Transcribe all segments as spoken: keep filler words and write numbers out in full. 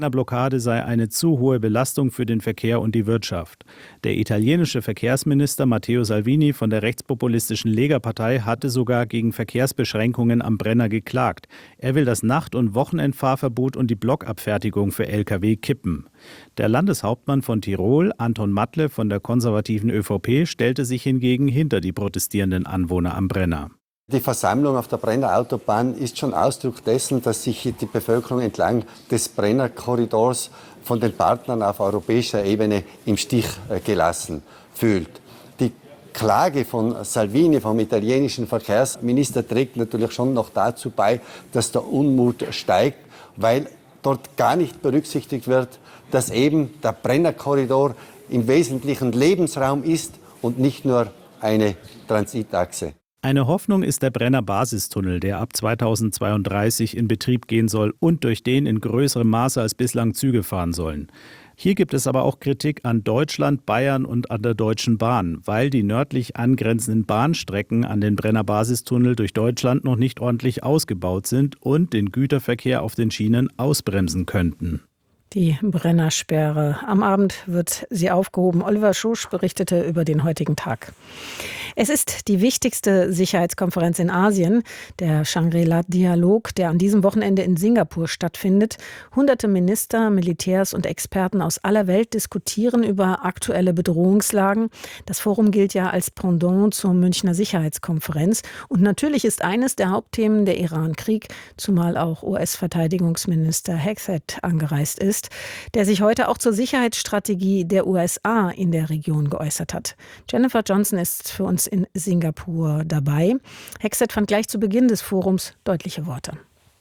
Blockade sei eine zu hohe Belastung für den Verkehr und die Wirtschaft. Der italienische Verkehrsminister Matteo Salvini von der rechtspopulistischen Lega-Partei hatte sogar gegen Verkehrsbeschränkungen am Brenner geklagt. Er will das Nacht- und Wochenendfahrverbot und die Blockabfertigung für L K W kippen. Der Landeshauptmann von Tirol, Anton Matle von der konservativen ÖVP, stellte sich hingegen hinter die protestierenden Anwohner am Brenner. Die Versammlung auf der Brenner Autobahn ist schon Ausdruck dessen, dass sich die Bevölkerung entlang des Brenner Korridors von den Partnern auf europäischer Ebene im Stich gelassen fühlt. Die Klage von Salvini, vom italienischen Verkehrsminister, trägt natürlich schon noch dazu bei, dass der Unmut steigt, weil dort gar nicht berücksichtigt wird, dass eben der Brenner Korridor im Wesentlichen Lebensraum ist und nicht nur eine Transitachse. Eine Hoffnung ist der Brenner Basistunnel, der ab zweitausendzweiunddreißig in Betrieb gehen soll und durch den in größerem Maße als bislang Züge fahren sollen. Hier gibt es aber auch Kritik an Deutschland, Bayern und an der Deutschen Bahn, weil die nördlich angrenzenden Bahnstrecken an den Brenner Basistunnel durch Deutschland noch nicht ordentlich ausgebaut sind und den Güterverkehr auf den Schienen ausbremsen könnten. Die Brennersperre. Am Abend wird sie aufgehoben. Oliver Schosch berichtete über den heutigen Tag. Es ist die wichtigste Sicherheitskonferenz in Asien, der Shangri-La-Dialog, der an diesem Wochenende in Singapur stattfindet. Hunderte Minister, Militärs und Experten aus aller Welt diskutieren über aktuelle Bedrohungslagen. Das Forum gilt ja als Pendant zur Münchner Sicherheitskonferenz. Und natürlich ist eines der Hauptthemen der Iran-Krieg, zumal auch U S-Verteidigungsminister Hexet angereist ist, der sich heute auch zur Sicherheitsstrategie der U S A in der Region geäußert hat. Jennifer Johnson ist für uns in Singapur dabei. Hexet fand gleich zu Beginn des Forums deutliche Worte.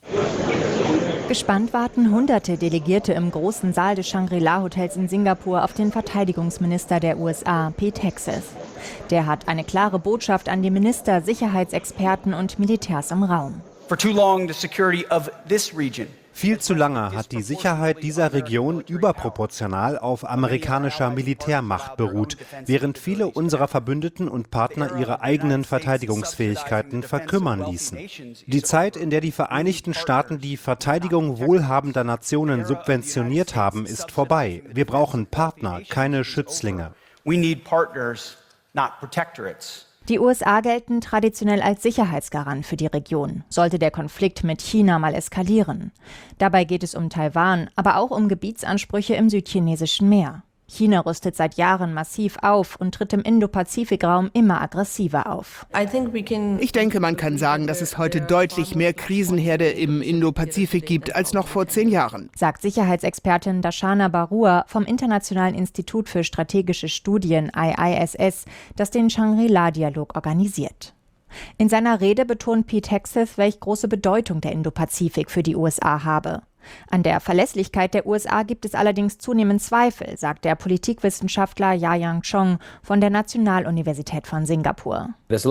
Gespannt warten hunderte Delegierte im großen Saal des Shangri-La-Hotels in Singapur auf den Verteidigungsminister der U S A, Pete Hegseth. Der hat eine klare Botschaft an die Minister, Sicherheitsexperten und Militärs im Raum. For too long, the security of this region Viel zu lange hat die Sicherheit dieser Region überproportional auf amerikanischer Militärmacht beruht, während viele unserer Verbündeten und Partner ihre eigenen Verteidigungsfähigkeiten verkümmern ließen. Die Zeit, in der die Vereinigten Staaten die Verteidigung wohlhabender Nationen subventioniert haben, ist vorbei. Wir brauchen Partner, keine Schützlinge. We need partners, not protectorates. Die U S A gelten traditionell als Sicherheitsgarant für die Region, sollte der Konflikt mit China mal eskalieren. Dabei geht es um Taiwan, aber auch um Gebietsansprüche im südchinesischen Meer. China rüstet seit Jahren massiv auf und tritt im Indo-Pazifik-Raum immer aggressiver auf. Ich denke, man kann sagen, dass es heute deutlich mehr Krisenherde im Indo-Pazifik gibt als noch vor zehn Jahren, sagt Sicherheitsexpertin Darshana Barua vom Internationalen Institut für strategische Studien I I S S, das den Shangri-La-Dialog organisiert. In seiner Rede betont Pete Hegseth, welch große Bedeutung der Indo-Pazifik für die U S A habe. An der Verlässlichkeit der U S A gibt es allerdings zunehmend Zweifel, sagt der Politikwissenschaftler Yayang Chong von der Nationaluniversität von Singapur.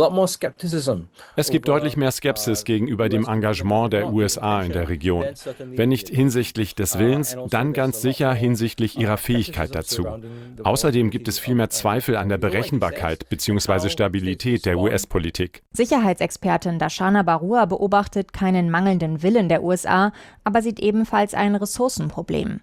Es gibt deutlich mehr Skepsis gegenüber dem Engagement der U S A in der Region. Wenn nicht hinsichtlich des Willens, dann ganz sicher hinsichtlich ihrer Fähigkeit dazu. Außerdem gibt es viel mehr Zweifel an der Berechenbarkeit bzw. Stabilität der U S-Politik. Sicherheitsexpertin Darshana Barua beobachtet keinen mangelnden Willen der U S A, aber sieht ebenfalls ein Ressourcenproblem.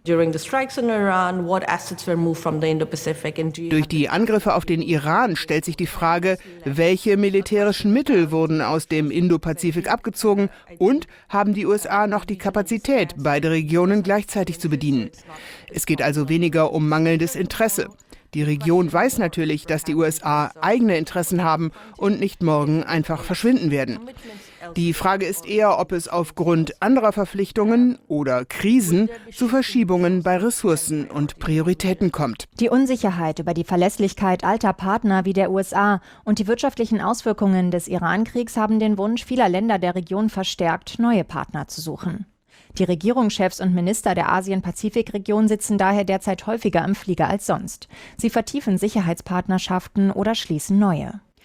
Durch die Angriffe auf den Iran stellt sich die Frage, welche militärischen Mittel wurden aus dem Indo-Pazifik abgezogen und haben die U S A noch die Kapazität, beide Regionen gleichzeitig zu bedienen. Es geht also weniger um mangelndes Interesse. Die Region weiß natürlich, dass die U S A eigene Interessen haben und nicht morgen einfach verschwinden werden. Die Frage ist eher, ob es aufgrund anderer Verpflichtungen oder Krisen zu Verschiebungen bei Ressourcen und Prioritäten kommt. Die Unsicherheit über die Verlässlichkeit alter Partner wie der U S A und die wirtschaftlichen Auswirkungen des Iran-Kriegs haben den Wunsch vieler Länder der Region verstärkt, neue Partner zu suchen. Die Regierungschefs und Minister der Asien-Pazifik-Region sitzen daher derzeit häufiger im Flieger als sonst. Sie vertiefen Sicherheitspartnerschaften oder schließen neue.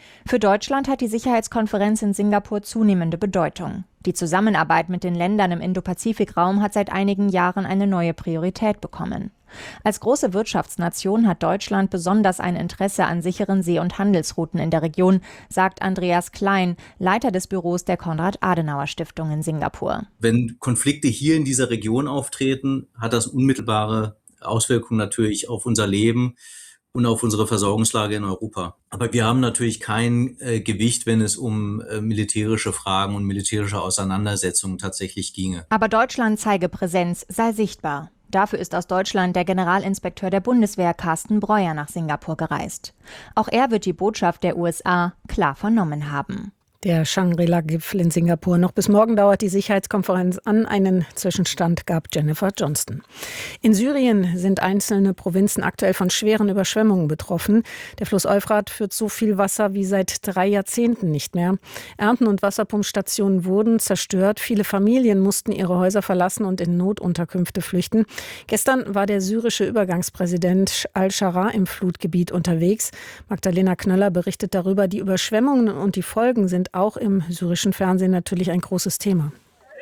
Für Deutschland hat die Sicherheitskonferenz in Singapur zunehmende Bedeutung. Die Zusammenarbeit mit den Ländern im Indo-Pazifik-Raum hat seit einigen Jahren eine neue Priorität bekommen. Als große Wirtschaftsnation hat Deutschland besonders ein Interesse an sicheren See- und Handelsrouten in der Region, sagt Andreas Klein, Leiter des Büros der Konrad-Adenauer-Stiftung in Singapur. Wenn Konflikte hier in dieser Region auftreten, hat das unmittelbare Auswirkungen natürlich auf unser Leben und auf unsere Versorgungslage in Europa. Aber wir haben natürlich kein äh, Gewicht, wenn es um äh, militärische Fragen und militärische Auseinandersetzungen tatsächlich ginge. Aber Deutschland zeige Präsenz, sei sichtbar. Dafür ist aus Deutschland der Generalinspekteur der Bundeswehr Carsten Breuer nach Singapur gereist. Auch er wird die Botschaft der U S A klar vernommen haben. Der Shangri-La-Gipfel in Singapur. Noch bis morgen dauert die Sicherheitskonferenz an. Einen Zwischenstand gab Jennifer Johnston. In Syrien sind einzelne Provinzen aktuell von schweren Überschwemmungen betroffen. Der Fluss Euphrat führt so viel Wasser wie seit drei Jahrzehnten nicht mehr. Ernten- und Wasserpumpstationen wurden zerstört. Viele Familien mussten ihre Häuser verlassen und in Notunterkünfte flüchten. Gestern war der syrische Übergangspräsident al-Shara im Flutgebiet unterwegs. Magdalena Knöller berichtet darüber. Die Überschwemmungen und die Folgen sind auch im syrischen Fernsehen natürlich ein großes Thema.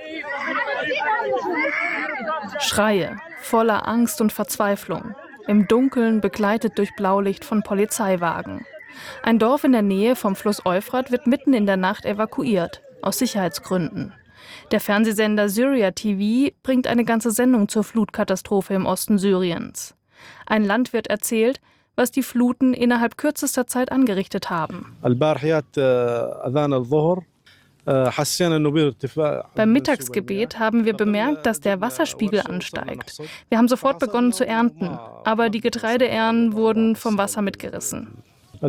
Schreie, voller Angst und Verzweiflung, im Dunkeln begleitet durch Blaulicht von Polizeiwagen. Ein Dorf in der Nähe vom Fluss Euphrat wird mitten in der Nacht evakuiert, aus Sicherheitsgründen. Der Fernsehsender Syria T V bringt eine ganze Sendung zur Flutkatastrophe im Osten Syriens. Ein Landwirt erzählt, was die Fluten innerhalb kürzester Zeit angerichtet haben. Beim Mittagsgebet haben wir bemerkt, dass der Wasserspiegel ansteigt. Wir haben sofort begonnen zu ernten, aber die Getreideähren wurden vom Wasser mitgerissen.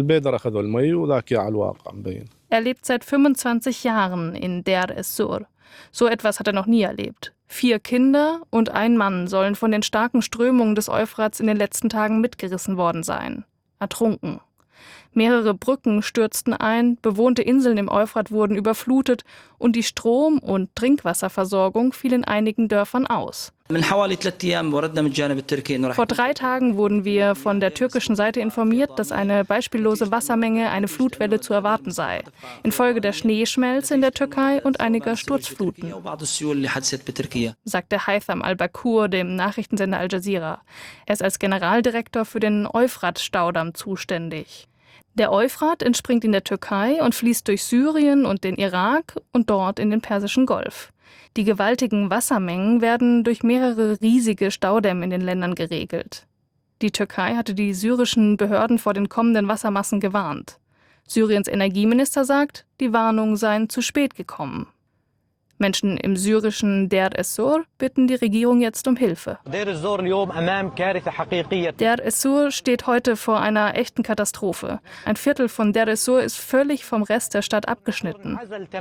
Er lebt seit fünfundzwanzig Jahren in Deir es-Sur. So etwas hat er noch nie erlebt. Vier Kinder und ein Mann sollen von den starken Strömungen des Euphrats in den letzten Tagen mitgerissen worden sein. Ertrunken. Mehrere Brücken stürzten ein, bewohnte Inseln im Euphrat wurden überflutet und die Strom- und Trinkwasserversorgung fiel in einigen Dörfern aus. Vor drei Tagen wurden wir von der türkischen Seite informiert, dass eine beispiellose Wassermenge, eine Flutwelle zu erwarten sei, infolge der Schneeschmelze in der Türkei und einiger Sturzfluten, sagte Haytham al-Bakur dem Nachrichtensender Al Jazeera. Er ist als Generaldirektor für den Euphrat-Staudamm zuständig. Der Euphrat entspringt in der Türkei und fließt durch Syrien und den Irak und dort in den Persischen Golf. Die gewaltigen Wassermengen werden durch mehrere riesige Staudämme in den Ländern geregelt. Die Türkei hatte die syrischen Behörden vor den kommenden Wassermassen gewarnt. Syriens Energieminister sagt, die Warnungen seien zu spät gekommen. Menschen im syrischen Deir es-Sur bitten die Regierung jetzt um Hilfe. Deir es-Sur steht heute vor einer echten Katastrophe. Ein Viertel von Deir es-Sur ist völlig vom Rest der Stadt abgeschnitten.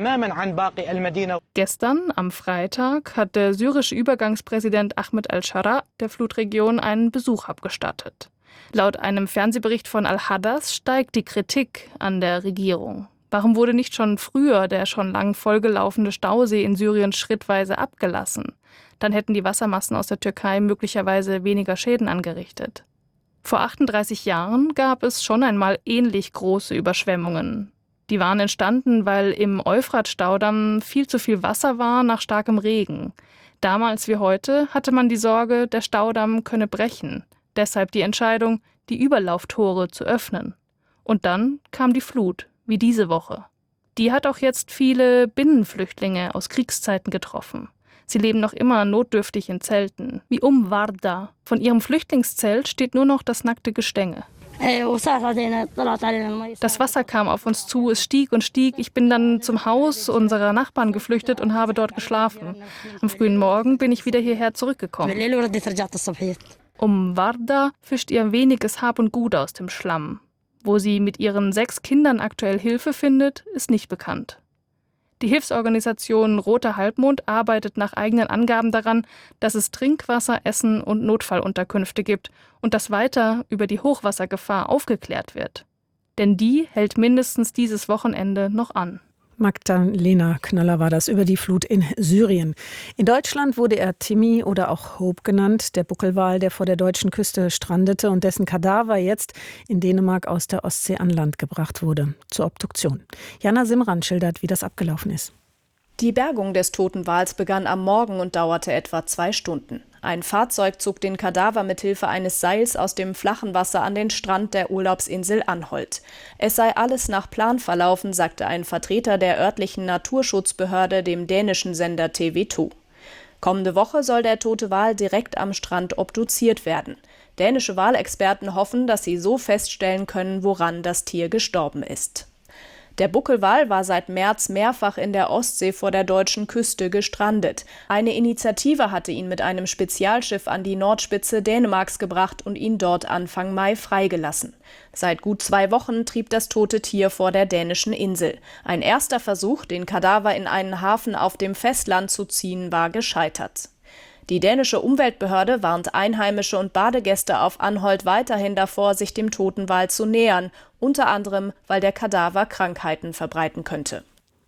Gestern, am Freitag, hat der syrische Übergangspräsident Ahmed al-Shara der Flutregion einen Besuch abgestattet. Laut einem Fernsehbericht von Al-Hadas steigt die Kritik an der Regierung. Warum wurde nicht schon früher der schon lang vollgelaufene Stausee in Syrien schrittweise abgelassen? Dann hätten die Wassermassen aus der Türkei möglicherweise weniger Schäden angerichtet. Vor achtunddreißig Jahren gab es schon einmal ähnlich große Überschwemmungen. Die waren entstanden, weil im Euphrat-Staudamm viel zu viel Wasser war nach starkem Regen. Damals wie heute hatte man die Sorge, der Staudamm könne brechen. Deshalb die Entscheidung, die Überlauftore zu öffnen. Und dann kam die Flut. Wie diese Woche. Die hat auch jetzt viele Binnenflüchtlinge aus Kriegszeiten getroffen. Sie leben noch immer notdürftig in Zelten, wie um Warda. Von ihrem Flüchtlingszelt steht nur noch das nackte Gestänge. Das Wasser kam auf uns zu, es stieg und stieg. Ich bin dann zum Haus unserer Nachbarn geflüchtet und habe dort geschlafen. Am frühen Morgen bin ich wieder hierher zurückgekommen. Um Warda fischt ihr weniges Hab und Gut aus dem Schlamm. Wo sie mit ihren sechs Kindern aktuell Hilfe findet, ist nicht bekannt. Die Hilfsorganisation Roter Halbmond arbeitet nach eigenen Angaben daran, dass es Trinkwasser, Essen und Notfallunterkünfte gibt und dass weiter über die Hochwassergefahr aufgeklärt wird. Denn die hält mindestens dieses Wochenende noch an. Magdalena Knöller war das über die Flut in Syrien. In Deutschland wurde er Timmy oder auch Hope genannt, der Buckelwal, der vor der deutschen Küste strandete und dessen Kadaver jetzt in Dänemark aus der Ostsee an Land gebracht wurde, zur Obduktion. Jana Simran schildert, wie das abgelaufen ist. Die Bergung des toten Wals begann am Morgen und dauerte etwa zwei Stunden. Ein Fahrzeug zog den Kadaver mithilfe eines Seils aus dem flachen Wasser an den Strand der Urlaubsinsel Anholt. Es sei alles nach Plan verlaufen, sagte ein Vertreter der örtlichen Naturschutzbehörde dem dänischen Sender T V to. Kommende Woche soll der tote Wal direkt am Strand obduziert werden. Dänische Walexperten hoffen, dass sie so feststellen können, woran das Tier gestorben ist. Der Buckelwal war seit März mehrfach in der Ostsee vor der deutschen Küste gestrandet. Eine Initiative hatte ihn mit einem Spezialschiff an die Nordspitze Dänemarks gebracht und ihn dort Anfang Mai freigelassen. Seit gut zwei Wochen trieb das tote Tier vor der dänischen Insel. Ein erster Versuch, den Kadaver in einen Hafen auf dem Festland zu ziehen, war gescheitert. Die dänische Umweltbehörde warnt Einheimische und Badegäste auf Anholt weiterhin davor, sich dem toten Wal zu nähern, unter anderem, weil der Kadaver Krankheiten verbreiten könnte.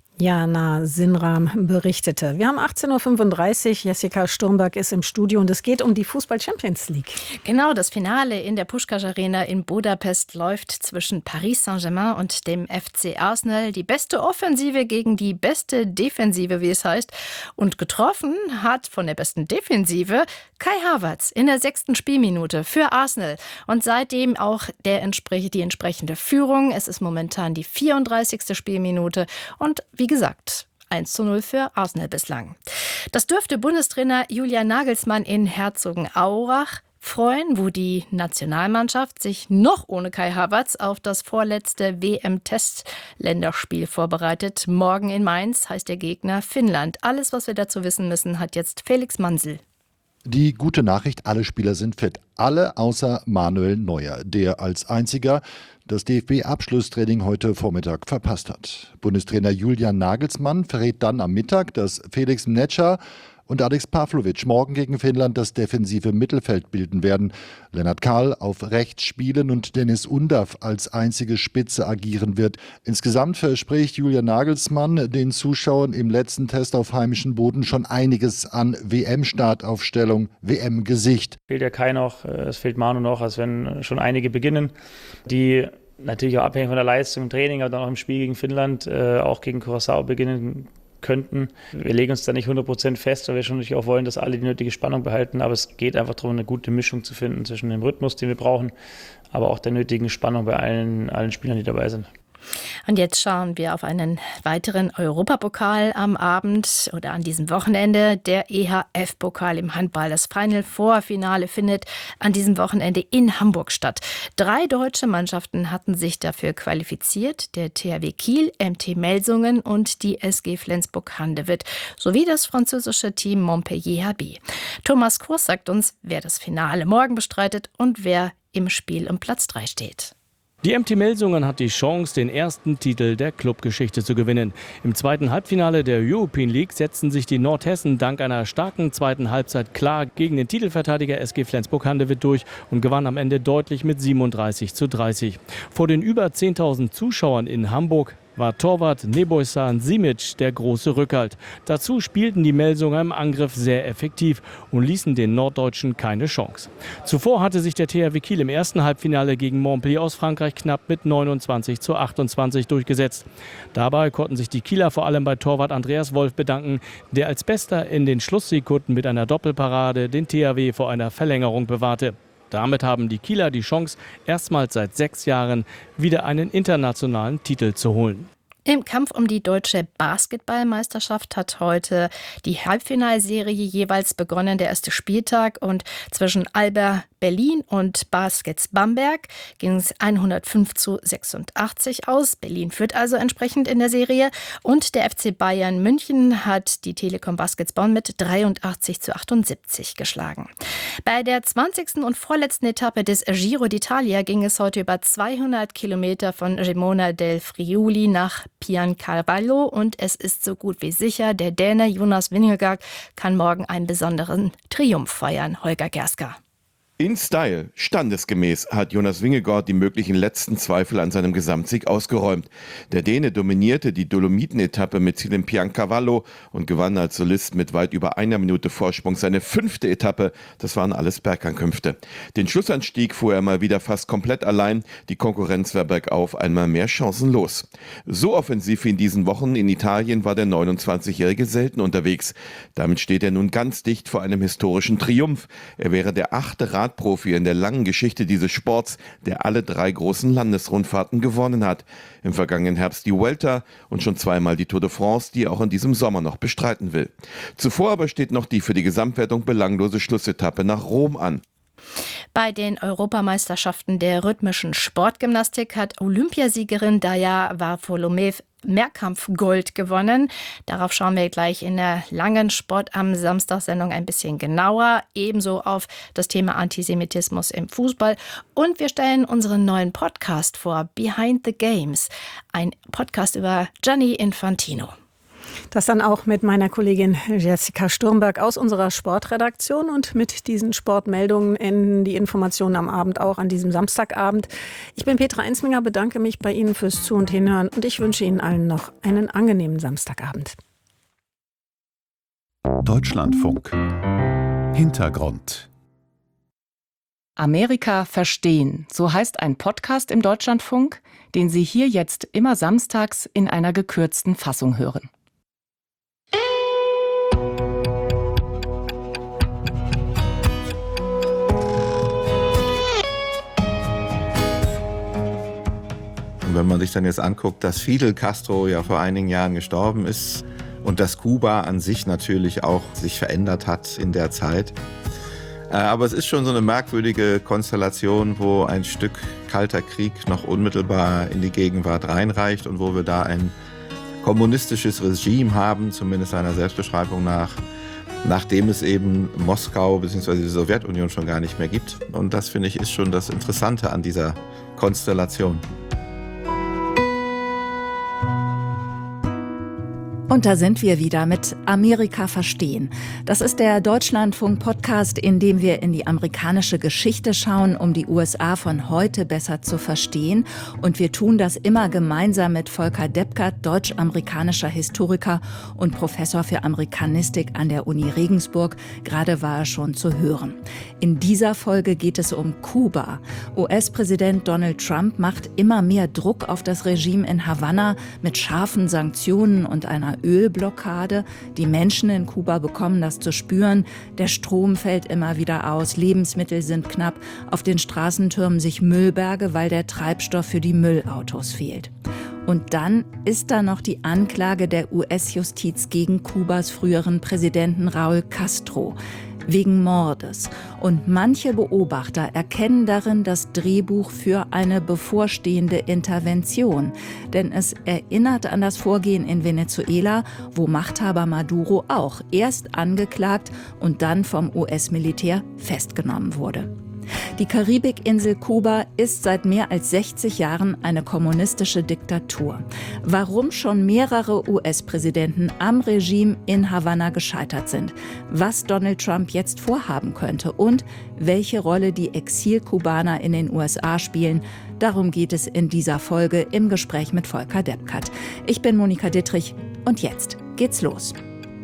Jana Simran berichtete. Wir haben achtzehn Uhr fünfunddreißig. Jessica Sturmberg ist im Studio und es geht um die Fußball-Champions League. Genau, das Finale in der Puskás Arena in Budapest läuft zwischen Paris Saint-Germain und dem F C Arsenal. Die beste Offensive gegen die beste Defensive, wie es heißt. Und getroffen hat von der besten Defensive Kai Havertz in der sechsten Spielminute für Arsenal. Und seitdem auch der, die entsprechende Führung. Es ist momentan die vierunddreißigste Spielminute und wie gesagt, eins zu null für Arsenal bislang. Das dürfte Bundestrainer Julian Nagelsmann in Herzogenaurach freuen, wo die Nationalmannschaft sich noch ohne Kai Havertz auf das vorletzte W M-Test-Länderspiel vorbereitet. Morgen in Mainz heißt der Gegner Finnland. Alles, was wir dazu wissen müssen, hat jetzt Felix Mansel. Die gute Nachricht, alle Spieler sind fit. Alle außer Manuel Neuer, der als einziger das D F B-Abschlusstraining heute Vormittag verpasst hat. Bundestrainer Julian Nagelsmann verrät dann am Mittag, dass Felix Mnetscher und Alex Pavlovic morgen gegen Finnland das defensive Mittelfeld bilden werden. Lennart Kahl auf rechts spielen und Dennis Undav als einzige Spitze agieren wird. Insgesamt verspricht Julian Nagelsmann den Zuschauern im letzten Test auf heimischem Boden schon einiges an W M-Startaufstellung, W M-Gesicht. Es fehlt ja Kai noch, es fehlt Manu noch, als wenn schon einige beginnen, die natürlich auch abhängig von der Leistung im Training, aber dann auch im Spiel gegen Finnland, äh, auch gegen Curaçao beginnen könnten. Wir legen uns da nicht hundert Prozent fest, weil wir schon natürlich auch wollen, dass alle die nötige Spannung behalten, aber es geht einfach darum, eine gute Mischung zu finden zwischen dem Rhythmus, den wir brauchen, aber auch der nötigen Spannung bei allen, allen Spielern, die dabei sind. Und jetzt schauen wir auf einen weiteren Europapokal am Abend oder an diesem Wochenende. Der E H F-Pokal im Handball. Das Final Four Finale findet an diesem Wochenende in Hamburg statt. Drei deutsche Mannschaften hatten sich dafür qualifiziert. Der T H W Kiel, M T Melsungen und die S G Flensburg-Handewitt sowie das französische Team Montpellier H B. Thomas Kurs sagt uns, wer das Finale morgen bestreitet und wer im Spiel um Platz drei steht. Die M T Melsungen hat die Chance, den ersten Titel der Clubgeschichte zu gewinnen. Im zweiten Halbfinale der European League setzten sich die Nordhessen dank einer starken zweiten Halbzeit klar gegen den Titelverteidiger S G Flensburg-Handewitt durch und gewann am Ende deutlich mit siebenunddreißig zu dreißig. Vor den über zehntausend Zuschauern in Hamburg war Torwart Nebojsan Simic der große Rückhalt. Dazu spielten die Melsunger im Angriff sehr effektiv und ließen den Norddeutschen keine Chance. Zuvor hatte sich der T H W Kiel im ersten Halbfinale gegen Montpellier aus Frankreich knapp mit neunundzwanzig zu achtundzwanzig durchgesetzt. Dabei konnten sich die Kieler vor allem bei Torwart Andreas Wolf bedanken, der als Bester in den Schlusssekunden mit einer Doppelparade den T H W vor einer Verlängerung bewahrte. Damit haben die Kieler die Chance, erstmals seit sechs Jahren wieder einen internationalen Titel zu holen. Im Kampf um die deutsche Basketballmeisterschaft hat heute die Halbfinalserie jeweils begonnen, der erste Spieltag. Und zwischen Alba Berlin und Baskets Bamberg ging es hundertfünf zu sechsundachtzig aus. Berlin führt also entsprechend in der Serie. Und der F C Bayern München hat die Telekom Baskets Bonn mit dreiundachtzig zu achtundsiebzig geschlagen. Bei der zwanzigsten und vorletzten Etappe des Giro d'Italia ging es heute über zweihundert Kilometer von Gemona del Friuli nach Piancarvalho und es ist so gut wie sicher, der Däne Jonas Vingegaard kann morgen einen besonderen Triumph feiern. Holger Gerska. In Style, standesgemäß, hat Jonas Vingegaard die möglichen letzten Zweifel an seinem Gesamtsieg ausgeräumt. Der Däne dominierte die Dolomiten-Etappe mit Ziel in Piancavallo und gewann als Solist mit weit über einer Minute Vorsprung seine fünfte Etappe. Das waren alles Bergankünfte. Den Schlussanstieg fuhr er mal wieder fast komplett allein. Die Konkurrenz war bergauf einmal mehr chancenlos. So offensiv wie in diesen Wochen in Italien war der neunundzwanzigjährige selten unterwegs. Damit steht er nun ganz dicht vor einem historischen Triumph. Er wäre der achte Rad Profi in der langen Geschichte dieses Sports, der alle drei großen Landesrundfahrten gewonnen hat. Im vergangenen Herbst die Vuelta und schon zweimal die Tour de France, die er auch in diesem Sommer noch bestreiten will. Zuvor aber steht noch die für die Gesamtwertung belanglose Schlussetappe nach Rom an. Bei den Europameisterschaften der rhythmischen Sportgymnastik hat Olympiasiegerin Daya Varfolomev Mehrkampfgold gewonnen. Darauf schauen wir gleich in der langen Sport am Samstag-Sendung ein bisschen genauer. Ebenso auf das Thema Antisemitismus im Fußball. Und wir stellen unseren neuen Podcast vor, Behind the Games. Ein Podcast über Gianni Infantino. Das dann auch mit meiner Kollegin Jessica Sturmberg aus unserer Sportredaktion. Und mit diesen Sportmeldungen enden die Informationen am Abend auch an diesem Samstagabend. Ich bin Petra Ensminger, bedanke mich bei Ihnen fürs Zu- und Hinhören und ich wünsche Ihnen allen noch einen angenehmen Samstagabend. Deutschlandfunk. Hintergrund. Amerika verstehen, so heißt ein Podcast im Deutschlandfunk, den Sie hier jetzt immer samstags in einer gekürzten Fassung hören. Wenn man sich dann jetzt anguckt, dass Fidel Castro ja vor einigen Jahren gestorben ist und dass Kuba an sich natürlich auch sich verändert hat in der Zeit. Aber es ist schon so eine merkwürdige Konstellation, wo ein Stück Kalter Krieg noch unmittelbar in die Gegenwart reinreicht und wo wir da ein kommunistisches Regime haben, zumindest seiner Selbstbeschreibung nach, nachdem es eben Moskau bzw. die Sowjetunion schon gar nicht mehr gibt. Und das, finde ich, ist schon das Interessante an dieser Konstellation. Und da sind wir wieder mit Amerika verstehen. Das ist der Deutschlandfunk-Podcast, in dem wir in die amerikanische Geschichte schauen, um die U S A von heute besser zu verstehen. Und wir tun das immer gemeinsam mit Volker Deppkert, deutsch-amerikanischer Historiker und Professor für Amerikanistik an der Uni Regensburg. Gerade war er schon zu hören. In dieser Folge geht es um Kuba. U S-Präsident Donald Trump macht immer mehr Druck auf das Regime in Havanna mit scharfen Sanktionen und einer Ölblockade. Die Menschen in Kuba bekommen das zu spüren. Der Strom fällt immer wieder aus, Lebensmittel sind knapp, auf den Straßen türmen sich Müllberge, weil der Treibstoff für die Müllautos fehlt. Und dann ist da noch die Anklage der U S-Justiz gegen Kubas früheren Präsidenten Raúl Castro wegen Mordes. Und manche Beobachter erkennen darin das Drehbuch für eine bevorstehende Intervention. Denn es erinnert an das Vorgehen in Venezuela, wo Machthaber Maduro auch erst angeklagt und dann vom U S-Militär festgenommen wurde. Die Karibikinsel Kuba ist seit mehr als sechzig Jahren eine kommunistische Diktatur. Warum schon mehrere U S-Präsidenten am Regime in Havanna gescheitert sind, was Donald Trump jetzt vorhaben könnte und welche Rolle die Exil-Kubaner in den U S A spielen, darum geht es in dieser Folge im Gespräch mit Volker Deppkert. Ich bin Monika Dittrich und jetzt geht's los.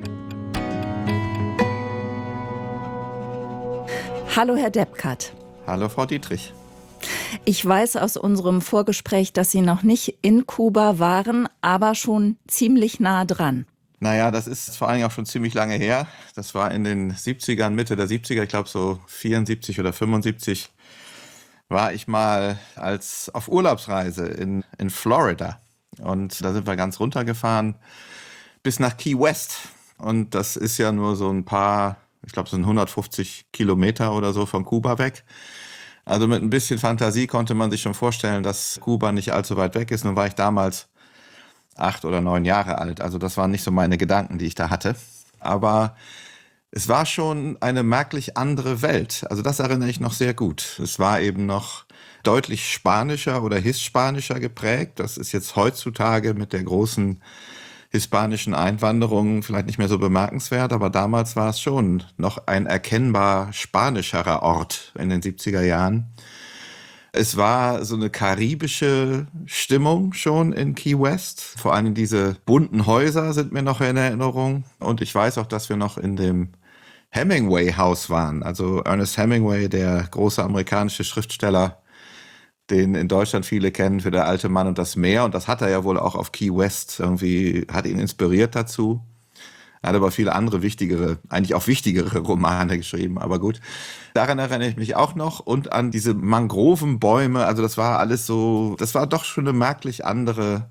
Hallo, Herr Deppkert. Hallo, Frau Dietrich. Ich weiß aus unserem Vorgespräch, dass Sie noch nicht in Kuba waren, aber schon ziemlich nah dran. Naja, das ist vor allen Dingen auch schon ziemlich lange her. Das war in den siebzigern, Mitte der siebziger, ich glaube so vierundsiebzig oder fünfundsiebzig, war ich mal als auf Urlaubsreise in, in Florida. Und da sind wir ganz runtergefahren bis nach Key West. Und das ist ja nur so ein paar... Ich glaube, es sind hundertfünfzig Kilometer oder so von Kuba weg. Also mit ein bisschen Fantasie konnte man sich schon vorstellen, dass Kuba nicht allzu weit weg ist. Nun war ich damals acht oder neun Jahre alt. Also das waren nicht so meine Gedanken, die ich da hatte. Aber es war schon eine merklich andere Welt. Also das erinnere ich noch sehr gut. Es war eben noch deutlich spanischer oder hispanisch geprägt. Das ist jetzt heutzutage mit der großen hispanischen Einwanderung vielleicht nicht mehr so bemerkenswert, aber damals war es schon noch ein erkennbar spanischerer Ort in den siebziger Jahren. Es war so eine karibische Stimmung schon in Key West. Vor allem diese bunten Häuser sind mir noch in Erinnerung. Und ich weiß auch, dass wir noch in dem Hemingway-Haus waren. Also Ernest Hemingway, der große amerikanische Schriftsteller, den in Deutschland viele kennen für Der alte Mann und das Meer. Und das hat er ja wohl auch auf Key West irgendwie, hat ihn inspiriert dazu. Er hat aber viele andere wichtigere, eigentlich auch wichtigere Romane geschrieben, aber gut. Daran erinnere ich mich auch noch und an diese Mangrovenbäume. Also das war alles so, das war doch schon eine merklich andere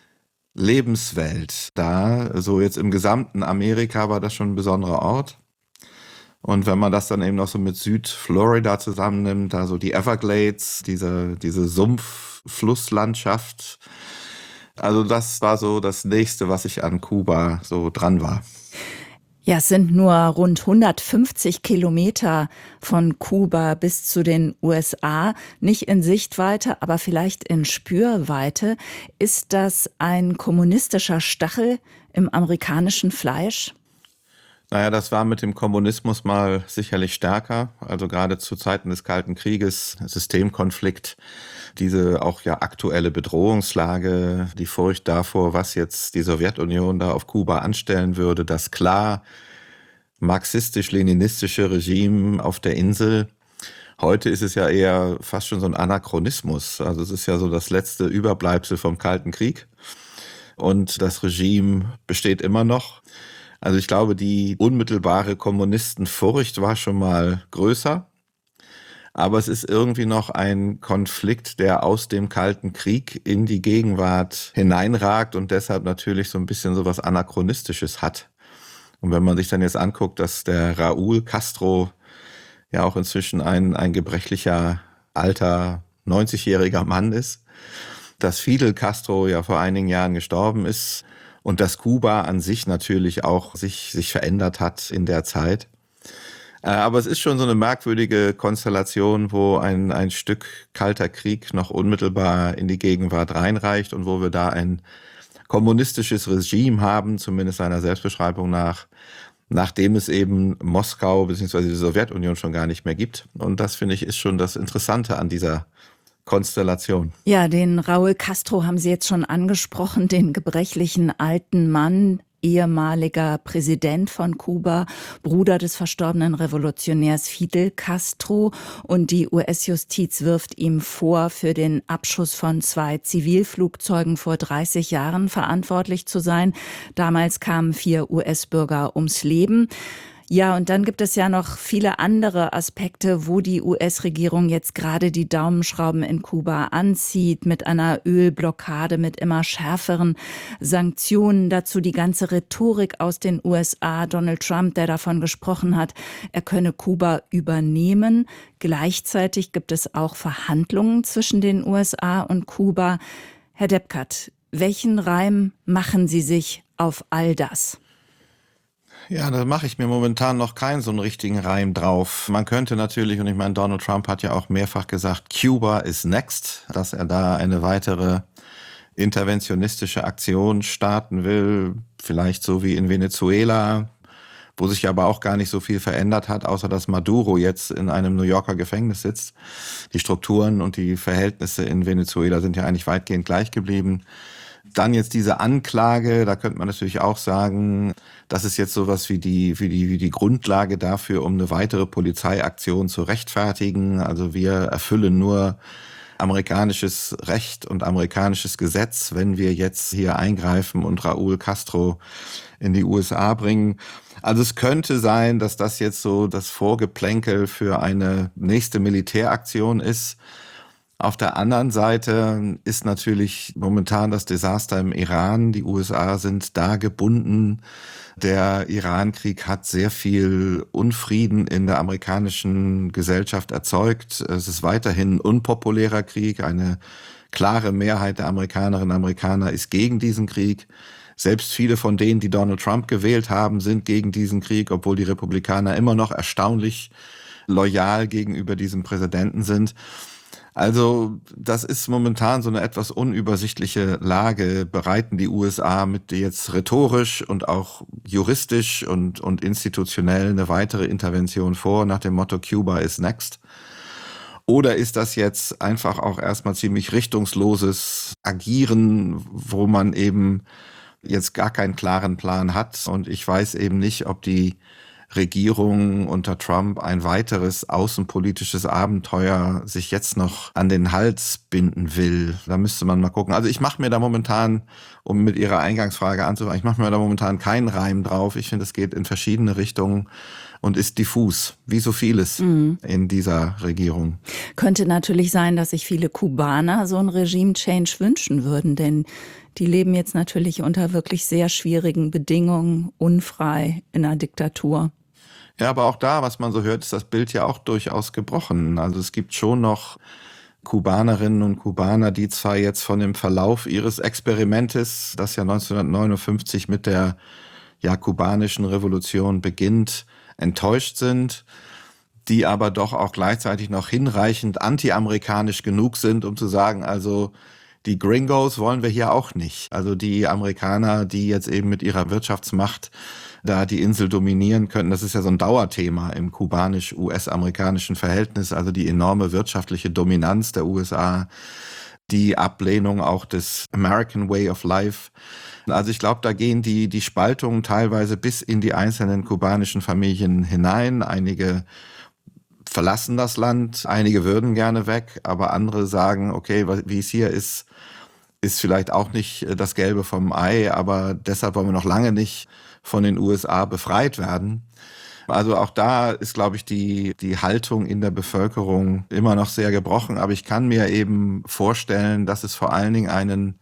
Lebenswelt da. So jetzt im gesamten Amerika war das schon ein besonderer Ort. Und wenn man das dann eben noch so mit Südflorida zusammennimmt, da so die Everglades, diese, diese Sumpf-Flusslandschaft, also das war so das Nächste, was ich an Kuba so dran war. Ja, es sind nur rund hundertfünfzig Kilometer von Kuba bis zu den U S A. Nicht in Sichtweite, aber vielleicht in Spürweite. Ist das ein kommunistischer Stachel im amerikanischen Fleisch? Naja, das war mit dem Kommunismus mal sicherlich stärker. Also gerade zu Zeiten des Kalten Krieges, Systemkonflikt, diese auch ja aktuelle Bedrohungslage, die Furcht davor, was jetzt die Sowjetunion da auf Kuba anstellen würde, das klar marxistisch-leninistische Regime auf der Insel. Heute ist es ja eher fast schon so ein Anachronismus. Also es ist ja so das letzte Überbleibsel vom Kalten Krieg. Und das Regime besteht immer noch. Also ich glaube, die unmittelbare Kommunistenfurcht war schon mal größer. Aber es ist irgendwie noch ein Konflikt, der aus dem Kalten Krieg in die Gegenwart hineinragt und deshalb natürlich so ein bisschen so was Anachronistisches hat. Und wenn man sich dann jetzt anguckt, dass der Raúl Castro ja auch inzwischen ein, ein gebrechlicher, alter, neunzigjähriger Mann ist, dass Fidel Castro ja vor einigen Jahren gestorben ist, und dass Kuba an sich natürlich auch sich, sich verändert hat in der Zeit. Aber es ist schon so eine merkwürdige Konstellation, wo ein, ein Stück Kalter Krieg noch unmittelbar in die Gegenwart reinreicht und wo wir da ein kommunistisches Regime haben, zumindest seiner Selbstbeschreibung nach, nachdem es eben Moskau bzw. die Sowjetunion schon gar nicht mehr gibt. Und das, finde ich, ist schon das Interessante an dieser Konstellation. Ja, den Raúl Castro haben Sie jetzt schon angesprochen, den gebrechlichen alten Mann, ehemaliger Präsident von Kuba, Bruder des verstorbenen Revolutionärs Fidel Castro. Und die U S-Justiz wirft ihm vor, für den Abschuss von zwei Zivilflugzeugen vor dreißig Jahren verantwortlich zu sein. Damals kamen vier U S-Bürger ums Leben. Ja, und dann gibt es ja noch viele andere Aspekte, wo die U S-Regierung jetzt gerade die Daumenschrauben in Kuba anzieht, mit einer Ölblockade, mit immer schärferen Sanktionen. Dazu die ganze Rhetorik aus den U S A. Donald Trump, der davon gesprochen hat, er könne Kuba übernehmen. Gleichzeitig gibt es auch Verhandlungen zwischen den U S A und Kuba. Herr Deppkert, welchen Reim machen Sie sich auf all das? Ja, da mache ich mir momentan noch keinen so einen richtigen Reim drauf. Man könnte natürlich, und ich meine, Donald Trump hat ja auch mehrfach gesagt, Cuba is next, dass er da eine weitere interventionistische Aktion starten will, vielleicht so wie in Venezuela, wo sich aber auch gar nicht so viel verändert hat, außer dass Maduro jetzt in einem New Yorker Gefängnis sitzt. Die Strukturen und die Verhältnisse in Venezuela sind ja eigentlich weitgehend gleich geblieben. Dann jetzt diese Anklage, da könnte man natürlich auch sagen, das ist jetzt sowas wie die, wie die, wie die Grundlage dafür, um eine weitere Polizeiaktion zu rechtfertigen. Also wir erfüllen nur amerikanisches Recht und amerikanisches Gesetz, wenn wir jetzt hier eingreifen und Raúl Castro in die U S A bringen. Also es könnte sein, dass das jetzt so das Vorgeplänkel für eine nächste Militäraktion ist. Auf der anderen Seite ist natürlich momentan das Desaster im Iran. Die U S A sind da gebunden. Der Iran-Krieg hat sehr viel Unfrieden in der amerikanischen Gesellschaft erzeugt. Es ist weiterhin ein unpopulärer Krieg. Eine klare Mehrheit der Amerikanerinnen und Amerikaner ist gegen diesen Krieg. Selbst viele von denen, die Donald Trump gewählt haben, sind gegen diesen Krieg, obwohl die Republikaner immer noch erstaunlich loyal gegenüber diesem Präsidenten sind. Also das ist momentan so eine etwas unübersichtliche Lage. Bereiten die U S A mit jetzt rhetorisch und auch juristisch und, und institutionell eine weitere Intervention vor, nach dem Motto Cuba is next? Oder ist das jetzt einfach auch erstmal ziemlich richtungsloses Agieren, wo man eben jetzt gar keinen klaren Plan hat? Und ich weiß eben nicht, ob die Regierung unter Trump ein weiteres außenpolitisches Abenteuer sich jetzt noch an den Hals binden will. Da müsste man mal gucken. Also ich mache mir da momentan, um mit Ihrer Eingangsfrage anzufangen, ich mache mir da momentan keinen Reim drauf. Ich finde, es geht in verschiedene Richtungen und ist diffus, wie so vieles mhm. in dieser Regierung. Könnte natürlich sein, dass sich viele Kubaner so ein Regime-Change wünschen würden, denn die leben jetzt natürlich unter wirklich sehr schwierigen Bedingungen, unfrei in einer Diktatur. Ja, aber auch da, was man so hört, ist das Bild ja auch durchaus gebrochen. Also es gibt schon noch Kubanerinnen und Kubaner, die zwar jetzt von dem Verlauf ihres Experimentes, das ja neunzehnhundertneunundfünfzig mit der ja, kubanischen Revolution beginnt, enttäuscht sind, die aber doch auch gleichzeitig noch hinreichend anti-amerikanisch genug sind, um zu sagen, also die Gringos wollen wir hier auch nicht. Also die Amerikaner, die jetzt eben mit ihrer Wirtschaftsmacht da die Insel dominieren könnten, das ist ja so ein Dauerthema im kubanisch-U S-amerikanischen Verhältnis, also die enorme wirtschaftliche Dominanz der U S A, die Ablehnung auch des American Way of Life. Also ich glaube, da gehen die, die Spaltungen teilweise bis in die einzelnen kubanischen Familien hinein. Einige verlassen das Land, einige würden gerne weg, aber andere sagen, okay, wie es hier ist, ist vielleicht auch nicht das Gelbe vom Ei, aber deshalb wollen wir noch lange nicht von den U S A befreit werden. Also auch da ist, glaube ich, die, die Haltung in der Bevölkerung immer noch sehr gebrochen, aber ich kann mir eben vorstellen, dass es vor allen Dingen einen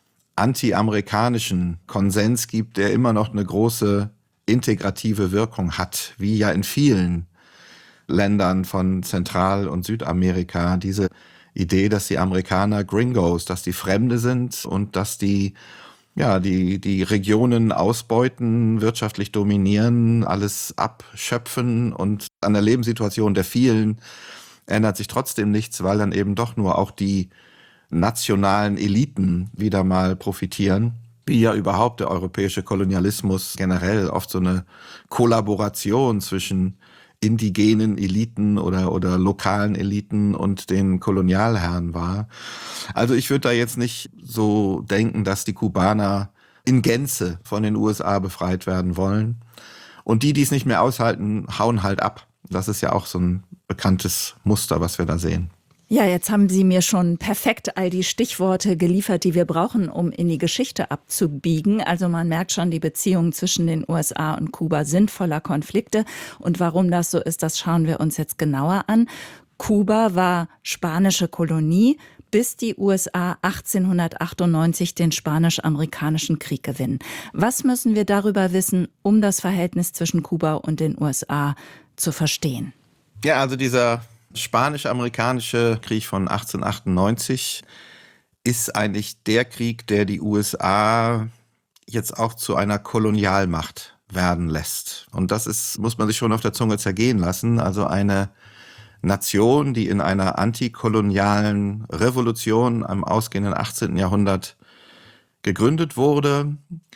anti-amerikanischen Konsens gibt, der immer noch eine große integrative Wirkung hat, wie ja in vielen Ländern von Zentral- und Südamerika. Diese Idee, dass die Amerikaner Gringos, dass die Fremde sind und dass die ja die die Regionen ausbeuten, wirtschaftlich dominieren, alles abschöpfen und an der Lebenssituation der vielen ändert sich trotzdem nichts, weil dann eben doch nur auch die nationalen Eliten wieder mal profitieren, wie ja überhaupt der europäische Kolonialismus generell oft so eine Kollaboration zwischen indigenen Eliten oder, oder lokalen Eliten und den Kolonialherren war. Also ich würde da jetzt nicht so denken, dass die Kubaner in Gänze von den U S A befreit werden wollen. Und die, die es nicht mehr aushalten, hauen halt ab. Das ist ja auch so ein bekanntes Muster, was wir da sehen. Ja, jetzt haben Sie mir schon perfekt all die Stichworte geliefert, die wir brauchen, um in die Geschichte abzubiegen. Also man merkt schon, die Beziehungen zwischen den U S A und Kuba sind voller Konflikte. Und warum das so ist, das schauen wir uns jetzt genauer an. Kuba war spanische Kolonie, bis die U S A achtzehnhundertachtundneunzig den Spanisch-Amerikanischen Krieg gewinnen. Was müssen wir darüber wissen, um das Verhältnis zwischen Kuba und den U S A zu verstehen? Ja, also dieser Spanisch-Amerikanische Krieg von achtzehnhundertachtundneunzig ist eigentlich der Krieg, der die U S A jetzt auch zu einer Kolonialmacht werden lässt. Und das ist, muss man sich schon auf der Zunge zergehen lassen. Also eine Nation, die in einer antikolonialen Revolution am ausgehenden achtzehnten Jahrhundert gegründet wurde,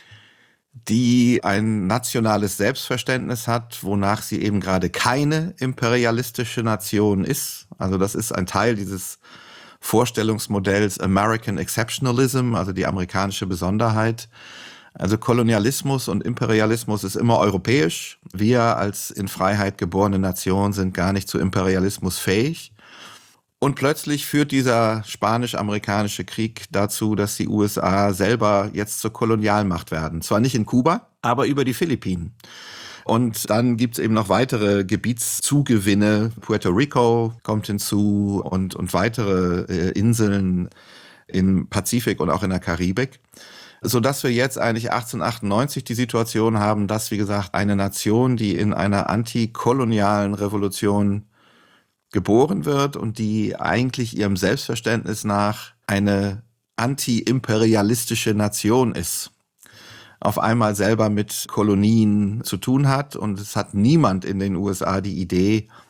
die ein nationales Selbstverständnis hat, wonach sie eben gerade keine imperialistische Nation ist. Also das ist ein Teil dieses Vorstellungsmodells American Exceptionalism, also die amerikanische Besonderheit. Also Kolonialismus und Imperialismus ist immer europäisch. Wir als in Freiheit geborene Nation sind gar nicht zu Imperialismus fähig. Und plötzlich führt dieser spanisch-amerikanische Krieg dazu, dass die U S A selber jetzt zur Kolonialmacht werden. Zwar nicht in Kuba, aber über die Philippinen. Und dann gibt's eben noch weitere Gebietszugewinne. Puerto Rico kommt hinzu und, und weitere äh, Inseln im Pazifik und auch in der Karibik. Sodass wir jetzt eigentlich achtzehnhundertachtundneunzig die Situation haben, dass, wie gesagt, eine Nation, die in einer antikolonialen Revolution geboren wird und die eigentlich ihrem Selbstverständnis nach eine anti-imperialistische Nation ist, auf einmal selber mit Kolonien zu tun hat. Und es hat niemand in den U S A die Idee,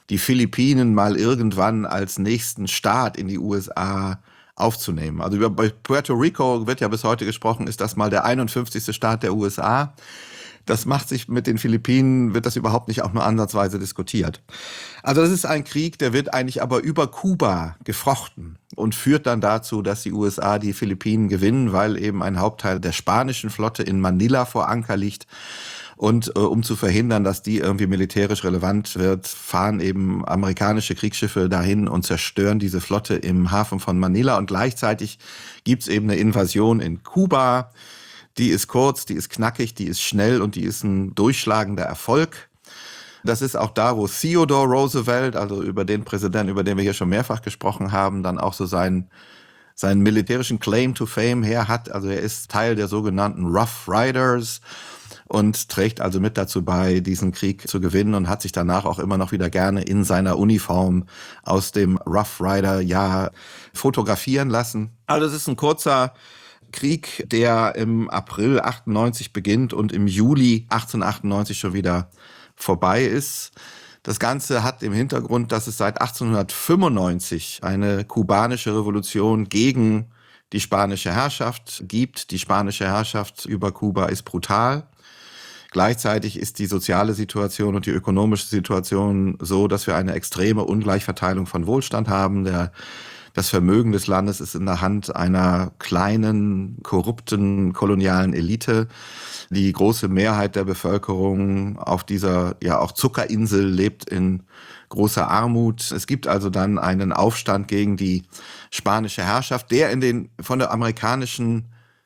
die Philippinen mal irgendwann als nächsten Staat in die U S A aufzunehmen. Also über Puerto Rico wird ja bis heute gesprochen, ist das mal der einundfünfzigste Staat der U S A. Das macht sich mit den Philippinen, wird das überhaupt nicht auch nur ansatzweise diskutiert. Also das ist ein Krieg, der wird eigentlich aber über Kuba gefochten und führt dann dazu, dass die U S A die Philippinen gewinnen, weil eben ein Hauptteil der spanischen Flotte in Manila vor Anker liegt. Und äh, um zu verhindern, dass die irgendwie militärisch relevant wird, fahren eben amerikanische Kriegsschiffe dahin und zerstören diese Flotte im Hafen von Manila. Und gleichzeitig gibt's eben eine Invasion in Kuba. Die ist kurz, die ist knackig, die ist schnell und die ist ein durchschlagender Erfolg. Das ist auch da, wo Theodore Roosevelt, also über den Präsidenten, über den wir hier schon mehrfach gesprochen haben, dann auch so seinen, seinen militärischen Claim to Fame her hat. Also er ist Teil der sogenannten Rough Riders und trägt also mit dazu bei, diesen Krieg zu gewinnen und hat sich danach auch immer noch wieder gerne in seiner Uniform aus dem Rough Rider-Jahr fotografieren lassen. Also es ist ein kurzer Krieg, der im April achtundneunzig beginnt und im Juli achtzehnhundertachtundneunzig schon wieder vorbei ist. Das Ganze hat im Hintergrund, dass es seit achtzehnhundertfünfundneunzig eine kubanische Revolution gegen die spanische Herrschaft gibt. Die spanische Herrschaft über Kuba ist brutal. Gleichzeitig ist die soziale Situation und die ökonomische Situation so, dass wir eine extreme Ungleichverteilung von Wohlstand haben. Der Das Vermögen des Landes ist in der Hand einer kleinen, korrupten, kolonialen Elite. Die große Mehrheit der Bevölkerung auf dieser ja auch Zuckerinsel lebt in großer Armut. Es gibt also dann einen Aufstand gegen die spanische Herrschaft, der in den von der amerikanischen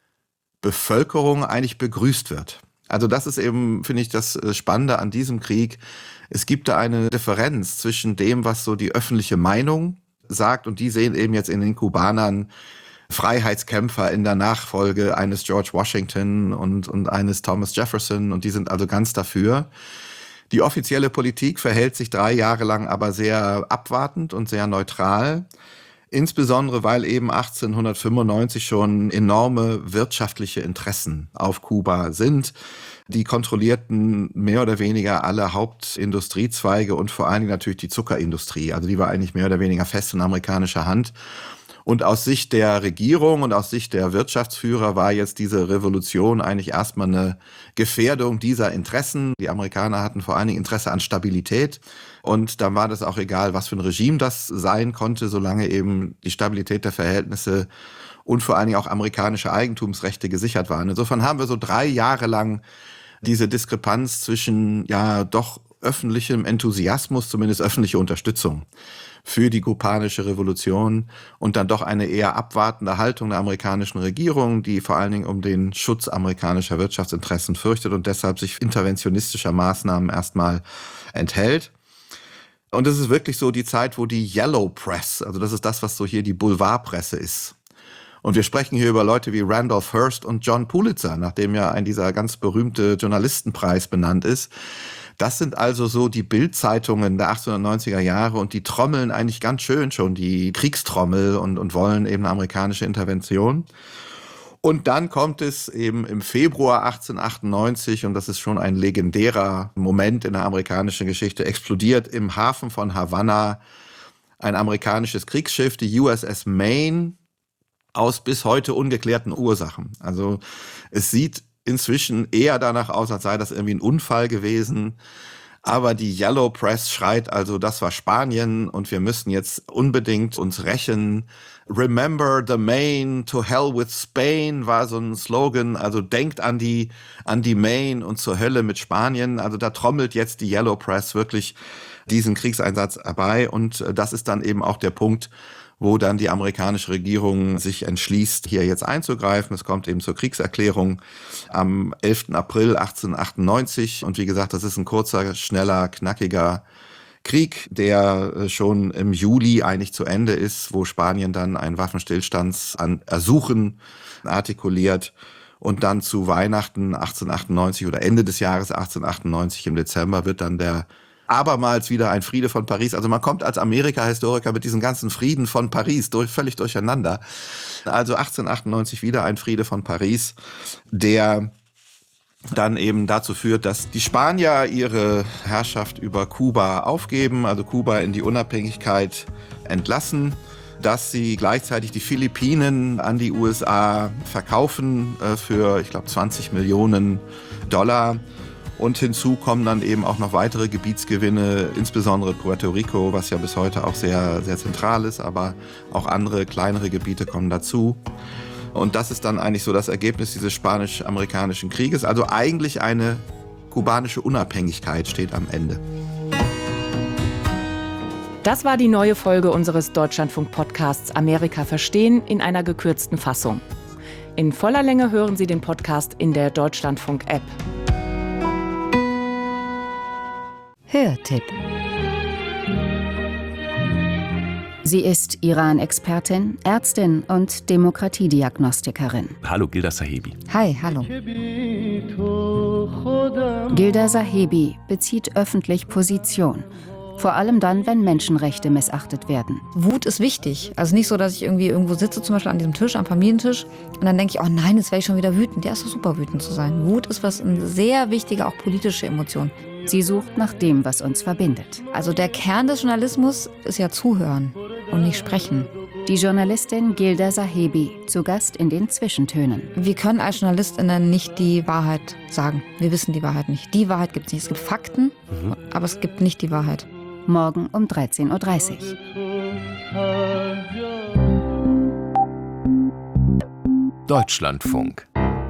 Bevölkerung eigentlich begrüßt wird. Also das ist eben, finde ich, das Spannende an diesem Krieg. Es gibt da eine Differenz zwischen dem, was so die öffentliche Meinung sagt, und die sehen eben jetzt in den Kubanern Freiheitskämpfer in der Nachfolge eines George Washington und, und eines Thomas Jefferson, und die sind also ganz dafür. Die offizielle Politik verhält sich drei Jahre lang aber sehr abwartend und sehr neutral, insbesondere weil eben achtzehnhundertfünfundneunzig schon enorme wirtschaftliche Interessen auf Kuba sind. Die kontrollierten mehr oder weniger alle Hauptindustriezweige und vor allen Dingen natürlich die Zuckerindustrie. Also die war eigentlich mehr oder weniger fest in amerikanischer Hand. Und aus Sicht der Regierung und aus Sicht der Wirtschaftsführer war jetzt diese Revolution eigentlich erstmal eine Gefährdung dieser Interessen. Die Amerikaner hatten vor allen Dingen Interesse an Stabilität. Und dann war das auch egal, was für ein Regime das sein konnte, solange eben die Stabilität der Verhältnisse und vor allen Dingen auch amerikanische Eigentumsrechte gesichert waren. Insofern haben wir so drei Jahre lang diese Diskrepanz zwischen ja doch öffentlichem Enthusiasmus, zumindest öffentliche Unterstützung für die kubanische Revolution und dann doch eine eher abwartende Haltung der amerikanischen Regierung, die vor allen Dingen um den Schutz amerikanischer Wirtschaftsinteressen fürchtet und deshalb sich interventionistischer Maßnahmen erstmal enthält. Und es ist wirklich so die Zeit, wo die Yellow Press, also das ist das, was so hier die Boulevardpresse ist. Und wir sprechen hier über Leute wie Randolph Hearst und John Pulitzer, nachdem ja ein dieser ganz berühmte Journalistenpreis benannt ist. Das sind also so die Bildzeitungen der achtzehnhundertneunziger Jahre und die trommeln eigentlich ganz schön schon die Kriegstrommel und, und wollen eben eine amerikanische Intervention. Und dann kommt es eben im Februar achtzehnhundertachtundneunzig, und das ist schon ein legendärer Moment in der amerikanischen Geschichte, explodiert im Hafen von Havanna ein amerikanisches Kriegsschiff, die U S S Maine, aus bis heute ungeklärten Ursachen. Also es sieht inzwischen eher danach aus, als sei das irgendwie ein Unfall gewesen. Aber die Yellow Press schreit also, das war Spanien und wir müssen jetzt unbedingt uns rächen. Remember the Maine, to hell with Spain war so ein Slogan. Also denkt an die, an die Maine und zur Hölle mit Spanien. Also da trommelt jetzt die Yellow Press wirklich diesen Kriegseinsatz herbei. Und das ist dann eben auch der Punkt, wo dann die amerikanische Regierung sich entschließt, hier jetzt einzugreifen. Es kommt eben zur Kriegserklärung am elften April achtzehnhundertachtundneunzig. Und wie gesagt, das ist ein kurzer, schneller, knackiger Krieg, der schon im Juli eigentlich zu Ende ist, wo Spanien dann ein Waffenstillstandsersuchen artikuliert. Und dann zu Weihnachten achtzehnhundertachtundneunzig oder Ende des Jahres achtzehnhundertachtundneunzig im Dezember wird dann der abermals wieder ein Friede von Paris. Also man kommt als Amerika-Historiker mit diesen ganzen Frieden von Paris durch, völlig durcheinander. Also achtzehnhundertachtundneunzig wieder ein Friede von Paris, der dann eben dazu führt, dass die Spanier ihre Herrschaft über Kuba aufgeben, also Kuba in die Unabhängigkeit entlassen, dass sie gleichzeitig die Philippinen an die U S A verkaufen äh, für, ich glaube, zwanzig Millionen Dollar. Und hinzu kommen dann eben auch noch weitere Gebietsgewinne, insbesondere Puerto Rico, was ja bis heute auch sehr, sehr zentral ist, aber auch andere kleinere Gebiete kommen dazu. Und das ist dann eigentlich so das Ergebnis dieses spanisch-amerikanischen Krieges. Also eigentlich eine kubanische Unabhängigkeit steht am Ende. Das war die neue Folge unseres Deutschlandfunk-Podcasts Amerika verstehen in einer gekürzten Fassung. In voller Länge hören Sie den Podcast in der Deutschlandfunk-App. Hörtipp. Sie ist Iran-Expertin, Ärztin und Demokratiediagnostikerin. Hallo, Gilda Sahebi. Hi, hallo. Gilda Sahebi bezieht öffentlich Position. Vor allem dann, wenn Menschenrechte missachtet werden. Wut ist wichtig. Also nicht so, dass ich irgendwie irgendwo sitze, zum Beispiel an diesem Tisch, am Familientisch, und dann denke ich, oh nein, jetzt wäre ich schon wieder wütend. Ja, ist doch super, wütend zu sein. Wut ist was, eine sehr wichtige, auch politische Emotion. Sie sucht nach dem, was uns verbindet. Also der Kern des Journalismus ist ja zuhören und nicht sprechen. Die Journalistin Gilda Sahebi, zu Gast in den Zwischentönen. Wir können als JournalistInnen nicht die Wahrheit sagen. Wir wissen die Wahrheit nicht. Die Wahrheit gibt es nicht. Es gibt Fakten, mhm. aber es gibt nicht die Wahrheit. Morgen um dreizehn Uhr dreißig. Deutschlandfunk.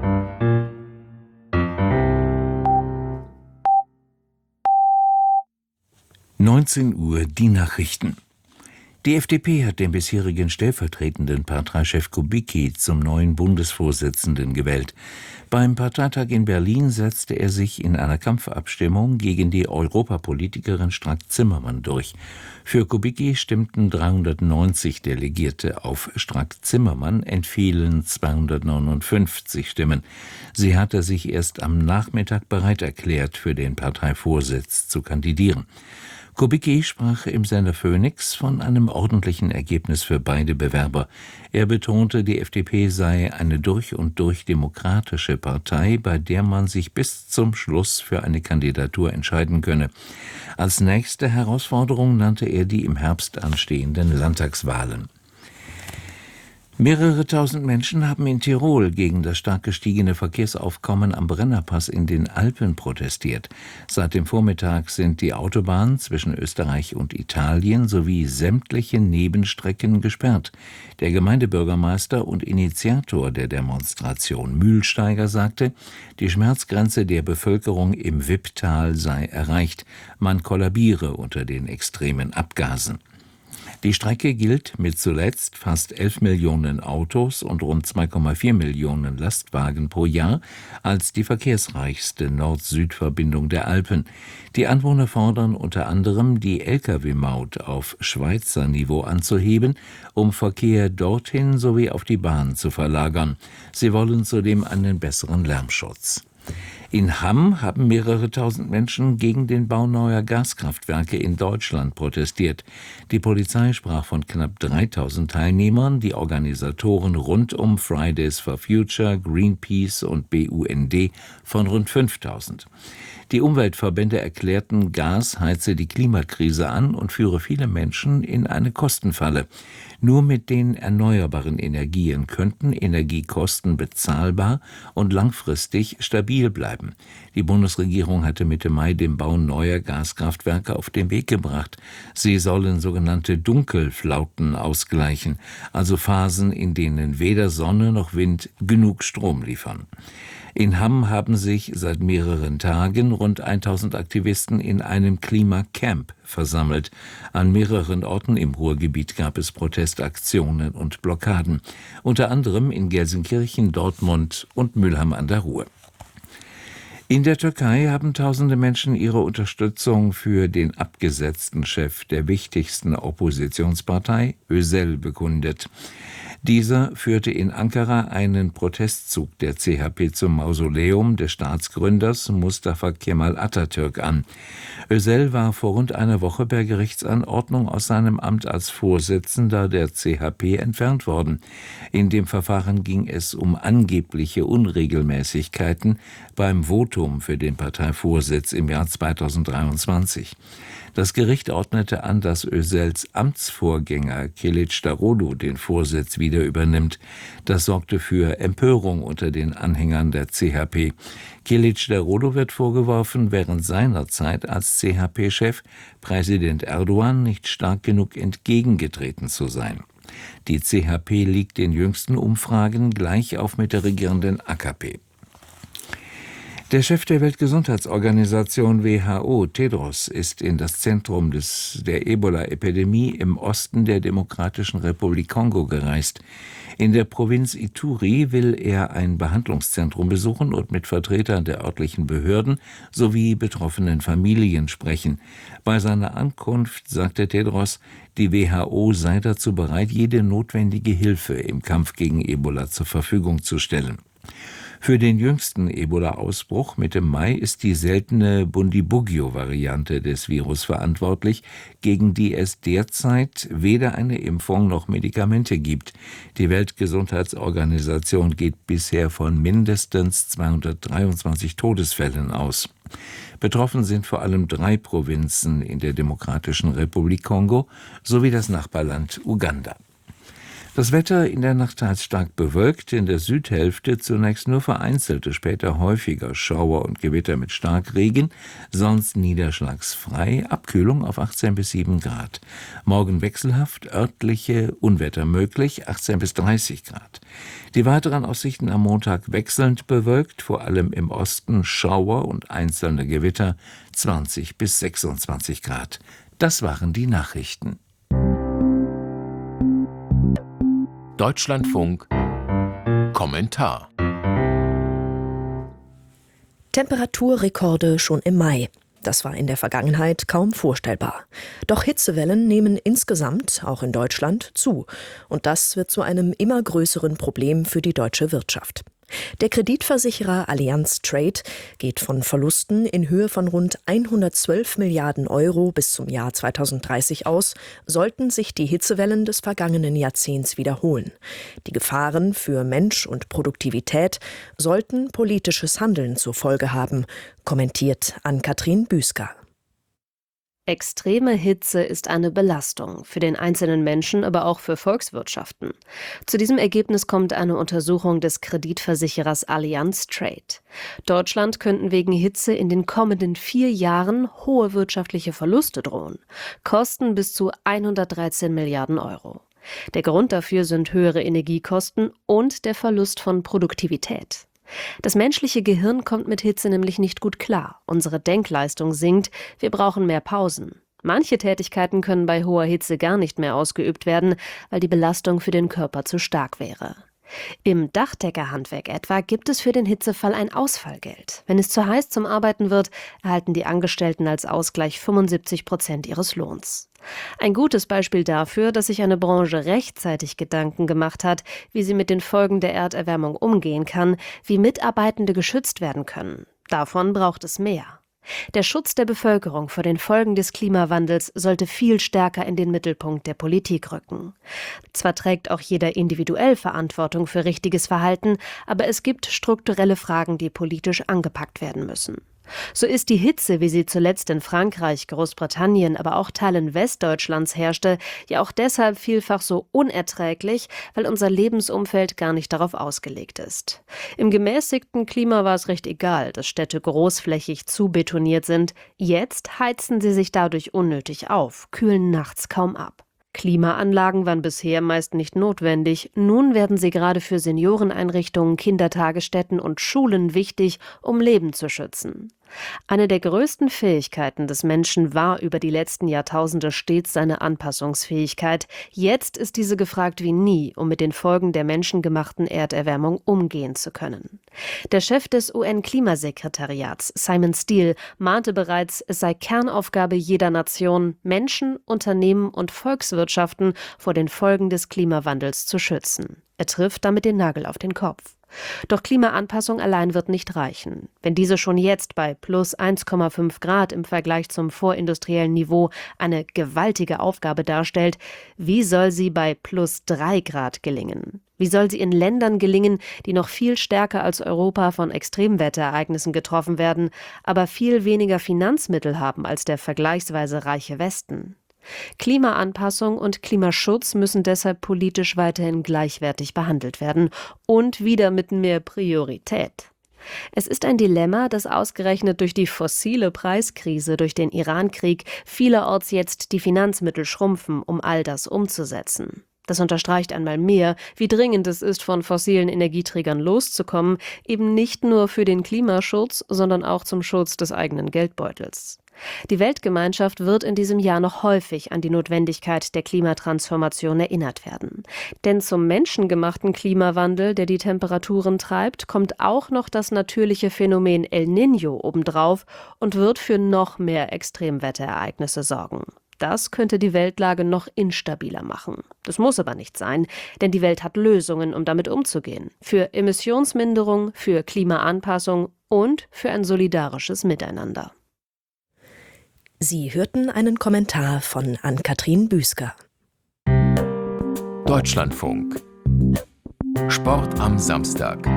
neunzehn Uhr die Nachrichten. Die F D P hat den bisherigen stellvertretenden Parteichef Kubicki zum neuen Bundesvorsitzenden gewählt. Beim Parteitag in Berlin setzte er sich in einer Kampfabstimmung gegen die Europapolitikerin Strack-Zimmermann durch. Für Kubicki stimmten dreihundertneunzig Delegierte, auf Strack-Zimmermann entfielen zweihundertneunundfünfzig Stimmen. Sie hatte sich erst am Nachmittag bereit erklärt, für den Parteivorsitz zu kandidieren. Kubicki sprach im Sender Phoenix von einem ordentlichen Ergebnis für beide Bewerber. Er betonte, die F D P sei eine durch und durch demokratische Partei, bei der man sich bis zum Schluss für eine Kandidatur entscheiden könne. Als nächste Herausforderung nannte er die im Herbst anstehenden Landtagswahlen. Mehrere tausend Menschen haben in Tirol gegen das stark gestiegene Verkehrsaufkommen am Brennerpass in den Alpen protestiert. Seit dem Vormittag sind die Autobahnen zwischen Österreich und Italien sowie sämtliche Nebenstrecken gesperrt. Der Gemeindebürgermeister und Initiator der Demonstration Mühlsteiger sagte, die Schmerzgrenze der Bevölkerung im Wipptal sei erreicht. Man kollabiere unter den extremen Abgasen. Die Strecke gilt mit zuletzt fast elf Millionen Autos und rund zwei Komma vier Millionen Lastwagen pro Jahr als die verkehrsreichste Nord-Süd-Verbindung der Alpen. Die Anwohner fordern unter anderem, die L K W-Maut auf Schweizer Niveau anzuheben, um Verkehr dorthin sowie auf die Bahn zu verlagern. Sie wollen zudem einen besseren Lärmschutz. In Hamm haben mehrere tausend Menschen gegen den Bau neuer Gaskraftwerke in Deutschland protestiert. Die Polizei sprach von knapp dreitausend Teilnehmern, die Organisatoren rund um Fridays for Future, Greenpeace und B U N D von rund fünftausend. Die Umweltverbände erklärten, Gas heize die Klimakrise an und führe viele Menschen in eine Kostenfalle. Nur mit den erneuerbaren Energien könnten Energiekosten bezahlbar und langfristig stabil bleiben. Die Bundesregierung hatte Mitte Mai den Bau neuer Gaskraftwerke auf den Weg gebracht. Sie sollen sogenannte Dunkelflauten ausgleichen, also Phasen, in denen weder Sonne noch Wind genug Strom liefern. In Hamm haben sich seit mehreren Tagen rund tausend Aktivisten in einem Klimacamp versammelt. An mehreren Orten im Ruhrgebiet gab es Protestaktionen und Blockaden, unter anderem in Gelsenkirchen, Dortmund und Mülheim an der Ruhr. In der Türkei haben tausende Menschen ihre Unterstützung für den abgesetzten Chef der wichtigsten Oppositionspartei, Özel, bekundet. Dieser führte in Ankara einen Protestzug der C H P zum Mausoleum des Staatsgründers Mustafa Kemal Atatürk an. Özel war vor rund einer Woche per Gerichtsanordnung aus seinem Amt als Vorsitzender der C H P entfernt worden. In dem Verfahren ging es um angebliche Unregelmäßigkeiten beim Votum für den Parteivorsitz im Jahr zweitausenddreiundzwanzig. Das Gericht ordnete an, dass Özels Amtsvorgänger Kılıçdaroğlu den Vorsitz wieder übernimmt. Das sorgte für Empörung unter den Anhängern der C H P. Kılıçdaroğlu wird vorgeworfen, während seiner Zeit als C H P-Chef Präsident Erdogan nicht stark genug entgegengetreten zu sein. Die C H P liegt in jüngsten Umfragen gleich auf mit der regierenden A K P. Der Chef der Weltgesundheitsorganisation W H O, Tedros, ist in das Zentrum des, der Ebola-Epidemie im Osten der Demokratischen Republik Kongo gereist. In der Provinz Ituri will er ein Behandlungszentrum besuchen und mit Vertretern der örtlichen Behörden sowie betroffenen Familien sprechen. Bei seiner Ankunft sagte Tedros, die W H O sei dazu bereit, jede notwendige Hilfe im Kampf gegen Ebola zur Verfügung zu stellen. Für den jüngsten Ebola-Ausbruch Mitte Mai ist die seltene Bundibugyo-Variante des Virus verantwortlich, gegen die es derzeit weder eine Impfung noch Medikamente gibt. Die Weltgesundheitsorganisation geht bisher von mindestens zweihundertdreiundzwanzig Todesfällen aus. Betroffen sind vor allem drei Provinzen in der Demokratischen Republik Kongo sowie das Nachbarland Uganda. Das Wetter in der Nacht teils stark bewölkt, in der Südhälfte zunächst nur vereinzelte, später häufiger Schauer und Gewitter mit Starkregen, sonst niederschlagsfrei, Abkühlung auf achtzehn bis sieben Grad. Morgen wechselhaft, örtliche Unwetter möglich, achtzehn bis dreißig Grad. Die weiteren Aussichten am Montag wechselnd bewölkt, vor allem im Osten Schauer und einzelne Gewitter, zwanzig bis sechsundzwanzig Grad. Das waren die Nachrichten. Deutschlandfunk Kommentar. Temperaturrekorde schon im Mai. Das war in der Vergangenheit kaum vorstellbar. Doch Hitzewellen nehmen insgesamt, auch in Deutschland, zu. Und das wird zu einem immer größeren Problem für die deutsche Wirtschaft. Der Kreditversicherer Allianz Trade geht von Verlusten in Höhe von rund hundertzwölf Milliarden Euro bis zum Jahr zweitausenddreißig aus, sollten sich die Hitzewellen des vergangenen Jahrzehnts wiederholen. Die Gefahren für Mensch und Produktivität sollten politisches Handeln zur Folge haben, kommentiert Ann-Kathrin Büsker. Extreme Hitze ist eine Belastung für den einzelnen Menschen, aber auch für Volkswirtschaften. Zu diesem Ergebnis kommt eine Untersuchung des Kreditversicherers Allianz Trade. Deutschland könnten wegen Hitze in den kommenden vier Jahren hohe wirtschaftliche Verluste drohen. Kosten bis zu hundertdreizehn Milliarden Euro. Der Grund dafür sind höhere Energiekosten und der Verlust von Produktivität. Das menschliche Gehirn kommt mit Hitze nämlich nicht gut klar. Unsere Denkleistung sinkt, wir brauchen mehr Pausen. Manche Tätigkeiten können bei hoher Hitze gar nicht mehr ausgeübt werden, weil die Belastung für den Körper zu stark wäre. Im Dachdeckerhandwerk etwa gibt es für den Hitzefall ein Ausfallgeld. Wenn es zu heiß zum Arbeiten wird, erhalten die Angestellten als Ausgleich fünfundsiebzig Prozent ihres Lohns. Ein gutes Beispiel dafür, dass sich eine Branche rechtzeitig Gedanken gemacht hat, wie sie mit den Folgen der Erderwärmung umgehen kann, wie Mitarbeitende geschützt werden können. Davon braucht es mehr. Der Schutz der Bevölkerung vor den Folgen des Klimawandels sollte viel stärker in den Mittelpunkt der Politik rücken. Zwar trägt auch jeder individuell Verantwortung für richtiges Verhalten, aber es gibt strukturelle Fragen, die politisch angepackt werden müssen. So ist die Hitze, wie sie zuletzt in Frankreich, Großbritannien, aber auch Teilen Westdeutschlands herrschte, ja auch deshalb vielfach so unerträglich, weil unser Lebensumfeld gar nicht darauf ausgelegt ist. Im gemäßigten Klima war es recht egal, dass Städte großflächig zubetoniert sind. Jetzt heizen sie sich dadurch unnötig auf, kühlen nachts kaum ab. Klimaanlagen waren bisher meist nicht notwendig. Nun werden sie gerade für Senioreneinrichtungen, Kindertagesstätten und Schulen wichtig, um Leben zu schützen. Eine der größten Fähigkeiten des Menschen war über die letzten Jahrtausende stets seine Anpassungsfähigkeit. Jetzt ist diese gefragt wie nie, um mit den Folgen der menschengemachten Erderwärmung umgehen zu können. Der Chef des U N-Klimasekretariats, Simon Steele, mahnte bereits, es sei Kernaufgabe jeder Nation, Menschen, Unternehmen und Volkswirtschaften vor den Folgen des Klimawandels zu schützen. Er trifft damit den Nagel auf den Kopf. Doch Klimaanpassung allein wird nicht reichen. Wenn diese schon jetzt bei plus eins Komma fünf Grad im Vergleich zum vorindustriellen Niveau eine gewaltige Aufgabe darstellt, wie soll sie bei plus drei Grad gelingen? Wie soll sie in Ländern gelingen, die noch viel stärker als Europa von Extremwetterereignissen getroffen werden, aber viel weniger Finanzmittel haben als der vergleichsweise reiche Westen? Klimaanpassung und Klimaschutz müssen deshalb politisch weiterhin gleichwertig behandelt werden und wieder mit mehr Priorität. Es ist ein Dilemma, das ausgerechnet durch die fossile Preiskrise, durch den Irankrieg vielerorts jetzt die Finanzmittel schrumpfen, um all das umzusetzen. Das unterstreicht einmal mehr, wie dringend es ist, von fossilen Energieträgern loszukommen, eben nicht nur für den Klimaschutz, sondern auch zum Schutz des eigenen Geldbeutels. Die Weltgemeinschaft wird in diesem Jahr noch häufig an die Notwendigkeit der Klimatransformation erinnert werden. Denn zum menschengemachten Klimawandel, der die Temperaturen treibt, kommt auch noch das natürliche Phänomen El Niño obendrauf und wird für noch mehr Extremwetterereignisse sorgen. Das könnte die Weltlage noch instabiler machen. Das muss aber nicht sein, denn die Welt hat Lösungen, um damit umzugehen. Für Emissionsminderung, für Klimaanpassung und für ein solidarisches Miteinander. Sie hörten einen Kommentar von Ann-Kathrin Büsker. Deutschlandfunk. Sport am Samstag.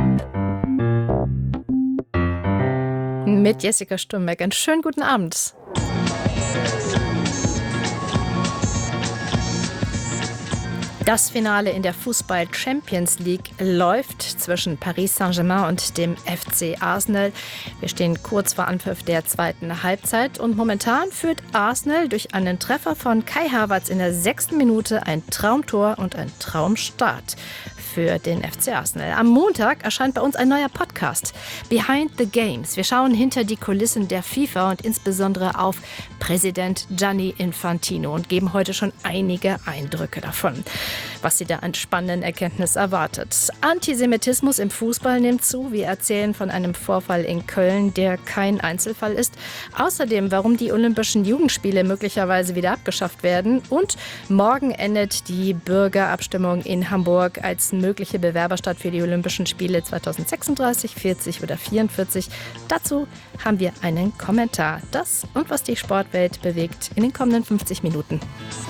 Mit Jessica Sturmbeck. Einen schönen guten Abend. Das Finale in der Fußball-Champions League läuft zwischen Paris Saint-Germain und dem F C Arsenal. Wir stehen kurz vor Anpfiff der zweiten Halbzeit und momentan führt Arsenal durch einen Treffer von Kai Havertz in der sechsten Minute ein Traumtor und ein Traumstart für den F C Arsenal. Am Montag erscheint bei uns ein neuer Podcast, Behind the Games. Wir schauen hinter die Kulissen der FIFA und insbesondere auf Präsident Gianni Infantino und geben heute schon einige Eindrücke davon, was Sie da an spannenden Erkenntnissen erwartet. Antisemitismus im Fußball nimmt zu. Wir erzählen von einem Vorfall in Köln, der kein Einzelfall ist. Außerdem, warum die Olympischen Jugendspiele möglicherweise wieder abgeschafft werden. Und morgen endet die Bürgerabstimmung in Hamburg als mögliche Bewerberstadt für die Olympischen Spiele zweitausendsechsunddreißig, vierzig oder vierundvierzig. Dazu haben wir einen Kommentar. Das und was die Sportwelt bewegt in den kommenden fünfzig Minuten.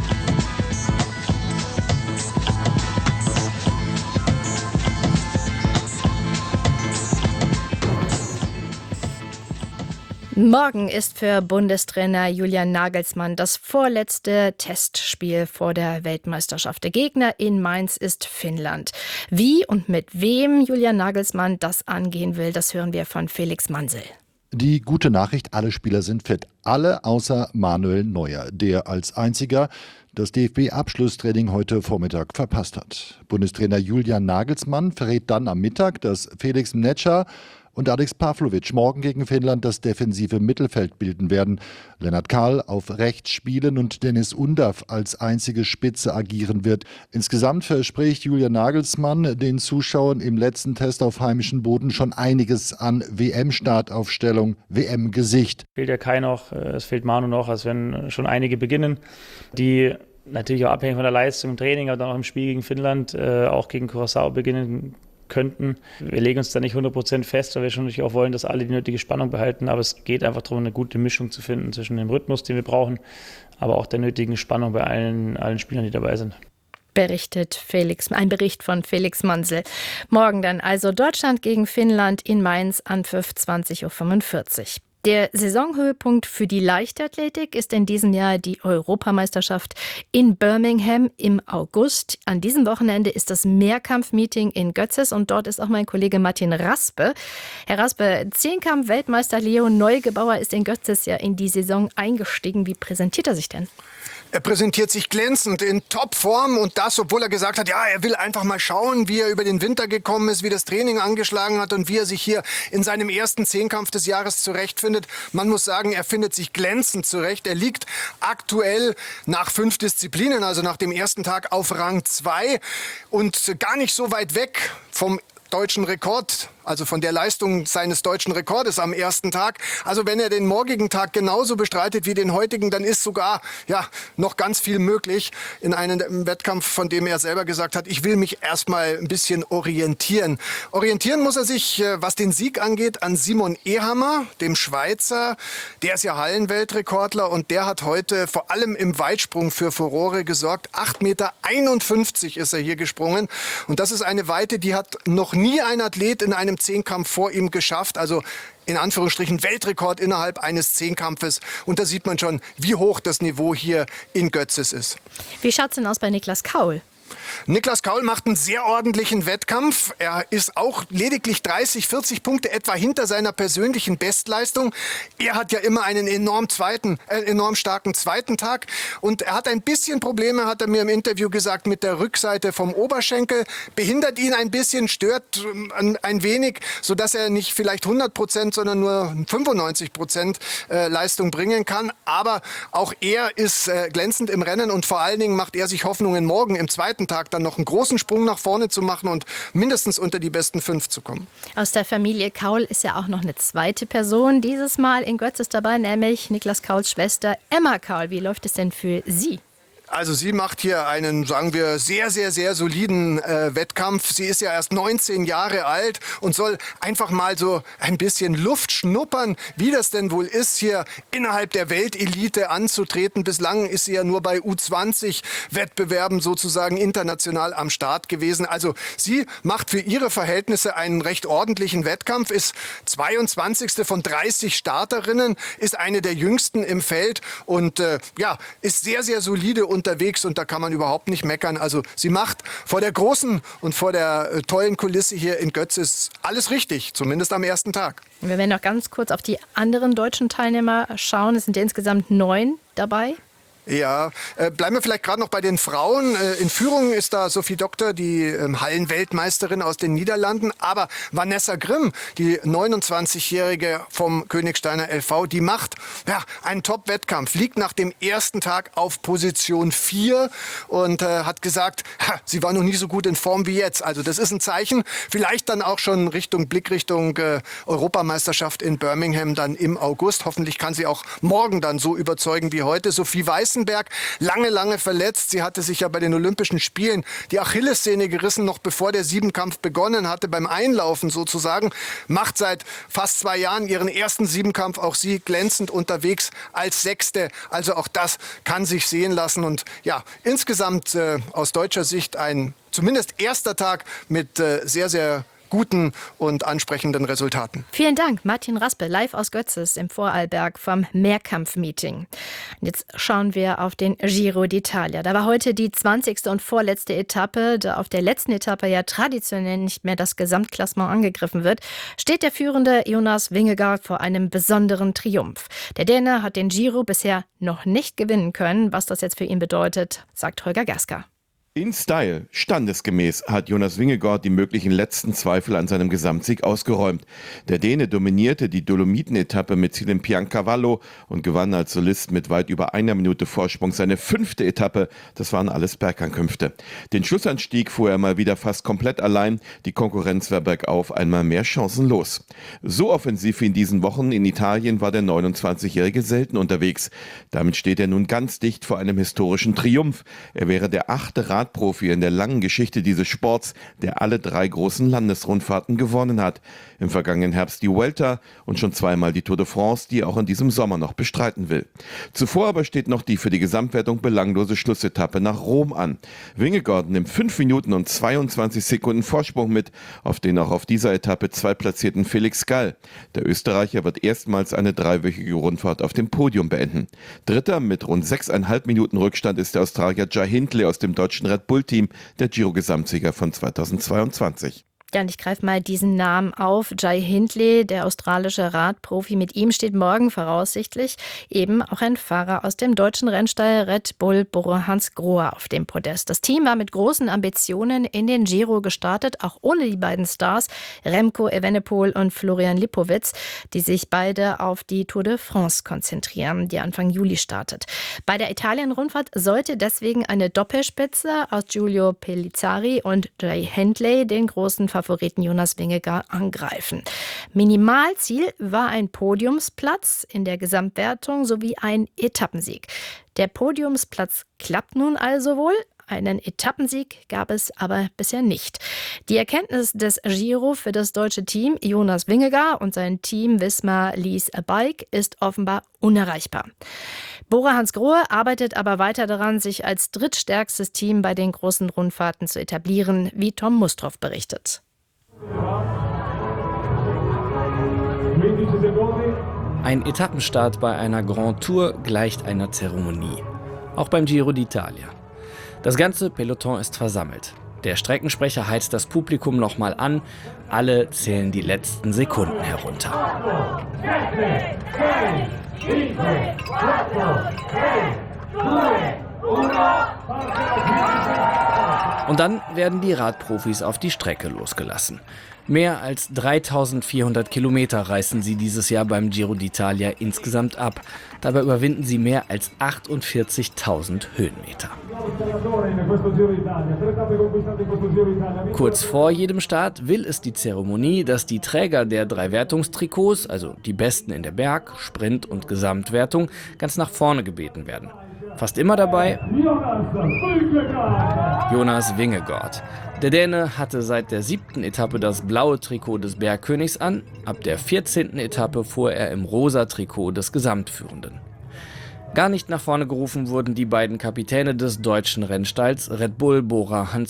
Morgen ist für Bundestrainer Julian Nagelsmann das vorletzte Testspiel vor der Weltmeisterschaft. Der Gegner in Mainz ist Finnland. Wie und mit wem Julian Nagelsmann das angehen will, das hören wir von Felix Mansel. Die gute Nachricht, alle Spieler sind fit. Alle außer Manuel Neuer, der als einziger das D F B-Abschlusstraining heute Vormittag verpasst hat. Bundestrainer Julian Nagelsmann verrät dann am Mittag, dass Felix Mnetscher und Alex Pavlovic morgen gegen Finnland das defensive Mittelfeld bilden werden. Lennart Kahl auf rechts spielen und Dennis Undav als einzige Spitze agieren wird. Insgesamt verspricht Julian Nagelsmann den Zuschauern im letzten Test auf heimischem Boden schon einiges an W M-Startaufstellung, W M-Gesicht. Es fehlt ja Kai noch, es fehlt Manu noch, als wenn schon einige beginnen, die natürlich auch abhängig von der Leistung im Training, aber dann auch im Spiel gegen Finnland, äh, auch gegen Curaçao beginnen könnten. Wir legen uns da nicht hundert Prozent fest, weil wir schon natürlich auch wollen, dass alle die nötige Spannung behalten, aber es geht einfach darum, eine gute Mischung zu finden zwischen dem Rhythmus, den wir brauchen, aber auch der nötigen Spannung bei allen, allen Spielern, die dabei sind. Berichtet Felix, ein Bericht von Felix Mansel. Morgen dann also Deutschland gegen Finnland in Mainz, Anpfiff zwanzig Uhr fünfundvierzig. Der Saisonhöhepunkt für die Leichtathletik ist in diesem Jahr die Europameisterschaft in Birmingham im August. An diesem Wochenende ist das Mehrkampf-Meeting in Götzes und dort ist auch mein Kollege Martin Raspe. Herr Raspe, Zehnkampf-Weltmeister Leo Neugebauer ist in Götzes ja in die Saison eingestiegen. Wie präsentiert er sich denn? Er präsentiert sich glänzend in Topform und das, obwohl er gesagt hat, ja, er will einfach mal schauen, wie er über den Winter gekommen ist, wie das Training angeschlagen hat und wie er sich hier in seinem ersten Zehnkampf des Jahres zurechtfindet. Man muss sagen, er findet sich glänzend zurecht. Er liegt aktuell nach fünf Disziplinen, also nach dem ersten Tag, auf Rang zwei und gar nicht so weit weg vom deutschen Rekord, also von der Leistung seines deutschen Rekordes am ersten Tag. Also wenn er den morgigen Tag genauso bestreitet wie den heutigen, dann ist sogar ja noch ganz viel möglich in einem Wettkampf, von dem er selber gesagt hat, ich will mich erstmal ein bisschen orientieren. Orientieren muss er sich, was den Sieg angeht, an Simon Ehammer, dem Schweizer. Der ist ja Hallenweltrekordler und der hat heute vor allem im Weitsprung für Furore gesorgt. acht Meter einundfünfzig ist er hier gesprungen und das ist eine Weite, die hat noch nie ein Athlet in einem Zehnkampf vor ihm geschafft. Also in Anführungsstrichen Weltrekord innerhalb eines Zehnkampfes. Und da sieht man schon, wie hoch das Niveau hier in Götzis ist. Wie schaut es denn aus bei Niklas Kaul? Niklas Kaul macht einen sehr ordentlichen Wettkampf. Er ist auch lediglich dreißig, vierzig Punkte etwa hinter seiner persönlichen Bestleistung. Er hat ja immer einen enorm zweiten, äh, enorm starken zweiten Tag. Und er hat ein bisschen Probleme, hat er mir im Interview gesagt, mit der Rückseite vom Oberschenkel. Behindert ihn ein bisschen, stört ein, ein wenig, sodass er nicht vielleicht hundert Prozent, sondern nur fünfundneunzig Prozent äh, Leistung bringen kann. Aber auch er ist äh, glänzend im Rennen und vor allen Dingen macht er sich Hoffnungen, morgen im zweiten Tag dann noch einen großen Sprung nach vorne zu machen und mindestens unter die besten fünf zu kommen. Aus der Familie Kaul ist ja auch noch eine zweite Person dieses Mal in Götzis dabei, nämlich Niklas Kauls Schwester Emma Kaul. Wie läuft es denn für sie? Also sie macht hier einen, sagen wir, sehr, sehr, sehr soliden äh, Wettkampf. Sie ist ja erst neunzehn Jahre alt und soll einfach mal so ein bisschen Luft schnuppern, wie das denn wohl ist, hier innerhalb der Weltelite anzutreten. Bislang ist sie ja nur bei U zwanzig Wettbewerben sozusagen international am Start gewesen. Also sie macht für ihre Verhältnisse einen recht ordentlichen Wettkampf, ist zweiundzwanzigste von dreißig Starterinnen, ist eine der jüngsten im Feld und äh, ja, ist sehr, sehr solide und unterwegs und da kann man überhaupt nicht meckern. Also sie macht vor der großen und vor der äh, tollen Kulisse hier in Götzis alles richtig, zumindest am ersten Tag. Wir werden noch ganz kurz auf die anderen deutschen Teilnehmer schauen. Es sind ja insgesamt neun dabei. Ja, äh, bleiben wir vielleicht gerade noch bei den Frauen. Äh, in Führung ist da Sophie Doktor, die ähm, Hallenweltmeisterin aus den Niederlanden. Aber Vanessa Grimm, die neunundzwanzigjährige vom Königsteiner L V, die macht ja, einen Top-Wettkampf, liegt nach dem ersten Tag auf Position vier und äh, hat gesagt, ha, sie war noch nie so gut in Form wie jetzt. Also das ist ein Zeichen, vielleicht dann auch schon Richtung Blickrichtung äh, Europameisterschaft in Birmingham dann im August. Hoffentlich kann sie auch morgen dann so überzeugen wie heute. Sophie Weißen lange, lange verletzt. Sie hatte sich ja bei den Olympischen Spielen die Achillessehne gerissen, noch bevor der Siebenkampf begonnen hatte, beim Einlaufen sozusagen. Macht seit fast zwei Jahren ihren ersten Siebenkampf, auch sie glänzend unterwegs als Sechste. Also auch das kann sich sehen lassen. Und ja, insgesamt äh, aus deutscher Sicht ein zumindest erster Tag mit äh, sehr, sehr guten und ansprechenden Resultaten. Vielen Dank, Martin Raspe, live aus Götzis im Vorarlberg vom Mehrkampf-Meeting. Jetzt schauen wir auf den Giro d'Italia. Da war heute die zwanzigste und vorletzte Etappe. Da auf der letzten Etappe ja traditionell nicht mehr das Gesamtklassement angegriffen wird, steht der führende Jonas Vingegaard vor einem besonderen Triumph. Der Däne hat den Giro bisher noch nicht gewinnen können. Was das jetzt für ihn bedeutet, sagt Holger Gerska. In Style, standesgemäß, hat Jonas Vingegaard die möglichen letzten Zweifel an seinem Gesamtsieg ausgeräumt. Der Däne dominierte die Dolomiten-Etappe mit Ziel in Piancavallo und gewann als Solist mit weit über einer Minute Vorsprung seine fünfte Etappe. Das waren alles Bergankünfte. Den Schlussanstieg fuhr er mal wieder fast komplett allein. Die Konkurrenz war bergauf einmal mehr chancenlos. So offensiv wie in diesen Wochen in Italien war der neunundzwanzigjährige selten unterwegs. Damit steht er nun ganz dicht vor einem historischen Triumph. Er wäre der achte Radprofi in der langen Geschichte dieses Sports, der alle drei großen Landesrundfahrten gewonnen hat. Im vergangenen Herbst die Vuelta und schon zweimal die Tour de France, die er auch in diesem Sommer noch bestreiten will. Zuvor aber steht noch die für die Gesamtwertung belanglose Schlussetappe nach Rom an. Vingegaard nimmt fünf Minuten und zweiundzwanzig Sekunden Vorsprung mit auf den auch auf dieser Etappe zweitplatzierten Felix Gall. Der Österreicher wird erstmals eine dreiwöchige Rundfahrt auf dem Podium beenden. Dritter mit rund sechseinhalb Minuten Rückstand ist der Australier Jai Hindley aus dem deutschen Red Bull-Team, der Giro-Gesamtsieger von zweitausendzweiundzwanzig. Ja, und ich greife mal diesen Namen auf. Jai Hindley, der australische Radprofi, mit ihm steht morgen voraussichtlich eben auch ein Fahrer aus dem deutschen Rennstall Red Bull, Bora Hansgrohe, auf dem Podest. Das Team war mit großen Ambitionen in den Giro gestartet, auch ohne die beiden Stars Remco Evenepoel und Florian Lipowitz, die sich beide auf die Tour de France konzentrieren, die Anfang Juli startet. Bei der Italien-Rundfahrt sollte deswegen eine Doppelspitze aus Giulio Pellizzari und Jai Hindley den großen Favoriten Jonas Vingegaard angreifen. Minimalziel war ein Podiumsplatz in der Gesamtwertung sowie ein Etappensieg. Der Podiumsplatz klappt nun also wohl. Einen Etappensieg gab es aber bisher nicht. Die Erkenntnis des Giro für das deutsche Team Jonas Vingegaard und sein Team Visma Lease a Bike ist offenbar unerreichbar. Bora Hansgrohe arbeitet aber weiter daran, sich als drittstärkstes Team bei den großen Rundfahrten zu etablieren, wie Tom Mustroff berichtet. Ein Etappenstart bei einer Grand Tour gleicht einer Zeremonie. Auch beim Giro d'Italia. Das ganze Peloton ist versammelt. Der Streckensprecher heizt das Publikum nochmal an. Alle zählen die letzten Sekunden herunter. Und dann werden die Radprofis auf die Strecke losgelassen. Mehr als dreitausendvierhundert Kilometer reißen sie dieses Jahr beim Giro d'Italia insgesamt ab. Dabei überwinden sie mehr als achtundvierzigtausend Höhenmeter. Kurz vor jedem Start will es die Zeremonie, dass die Träger der drei Wertungstrikots, also die Besten in der Berg-, Sprint- und Gesamtwertung, ganz nach vorne gebeten werden. Fast immer dabei Jonas Vingegaard. Der Däne hatte seit der siebten Etappe das blaue Trikot des Bergkönigs an. Ab der vierzehnten Etappe fuhr er im rosa Trikot des Gesamtführenden. Gar nicht nach vorne gerufen wurden die beiden Kapitäne des deutschen Rennstalls Red Bull, Bora Hansgrohe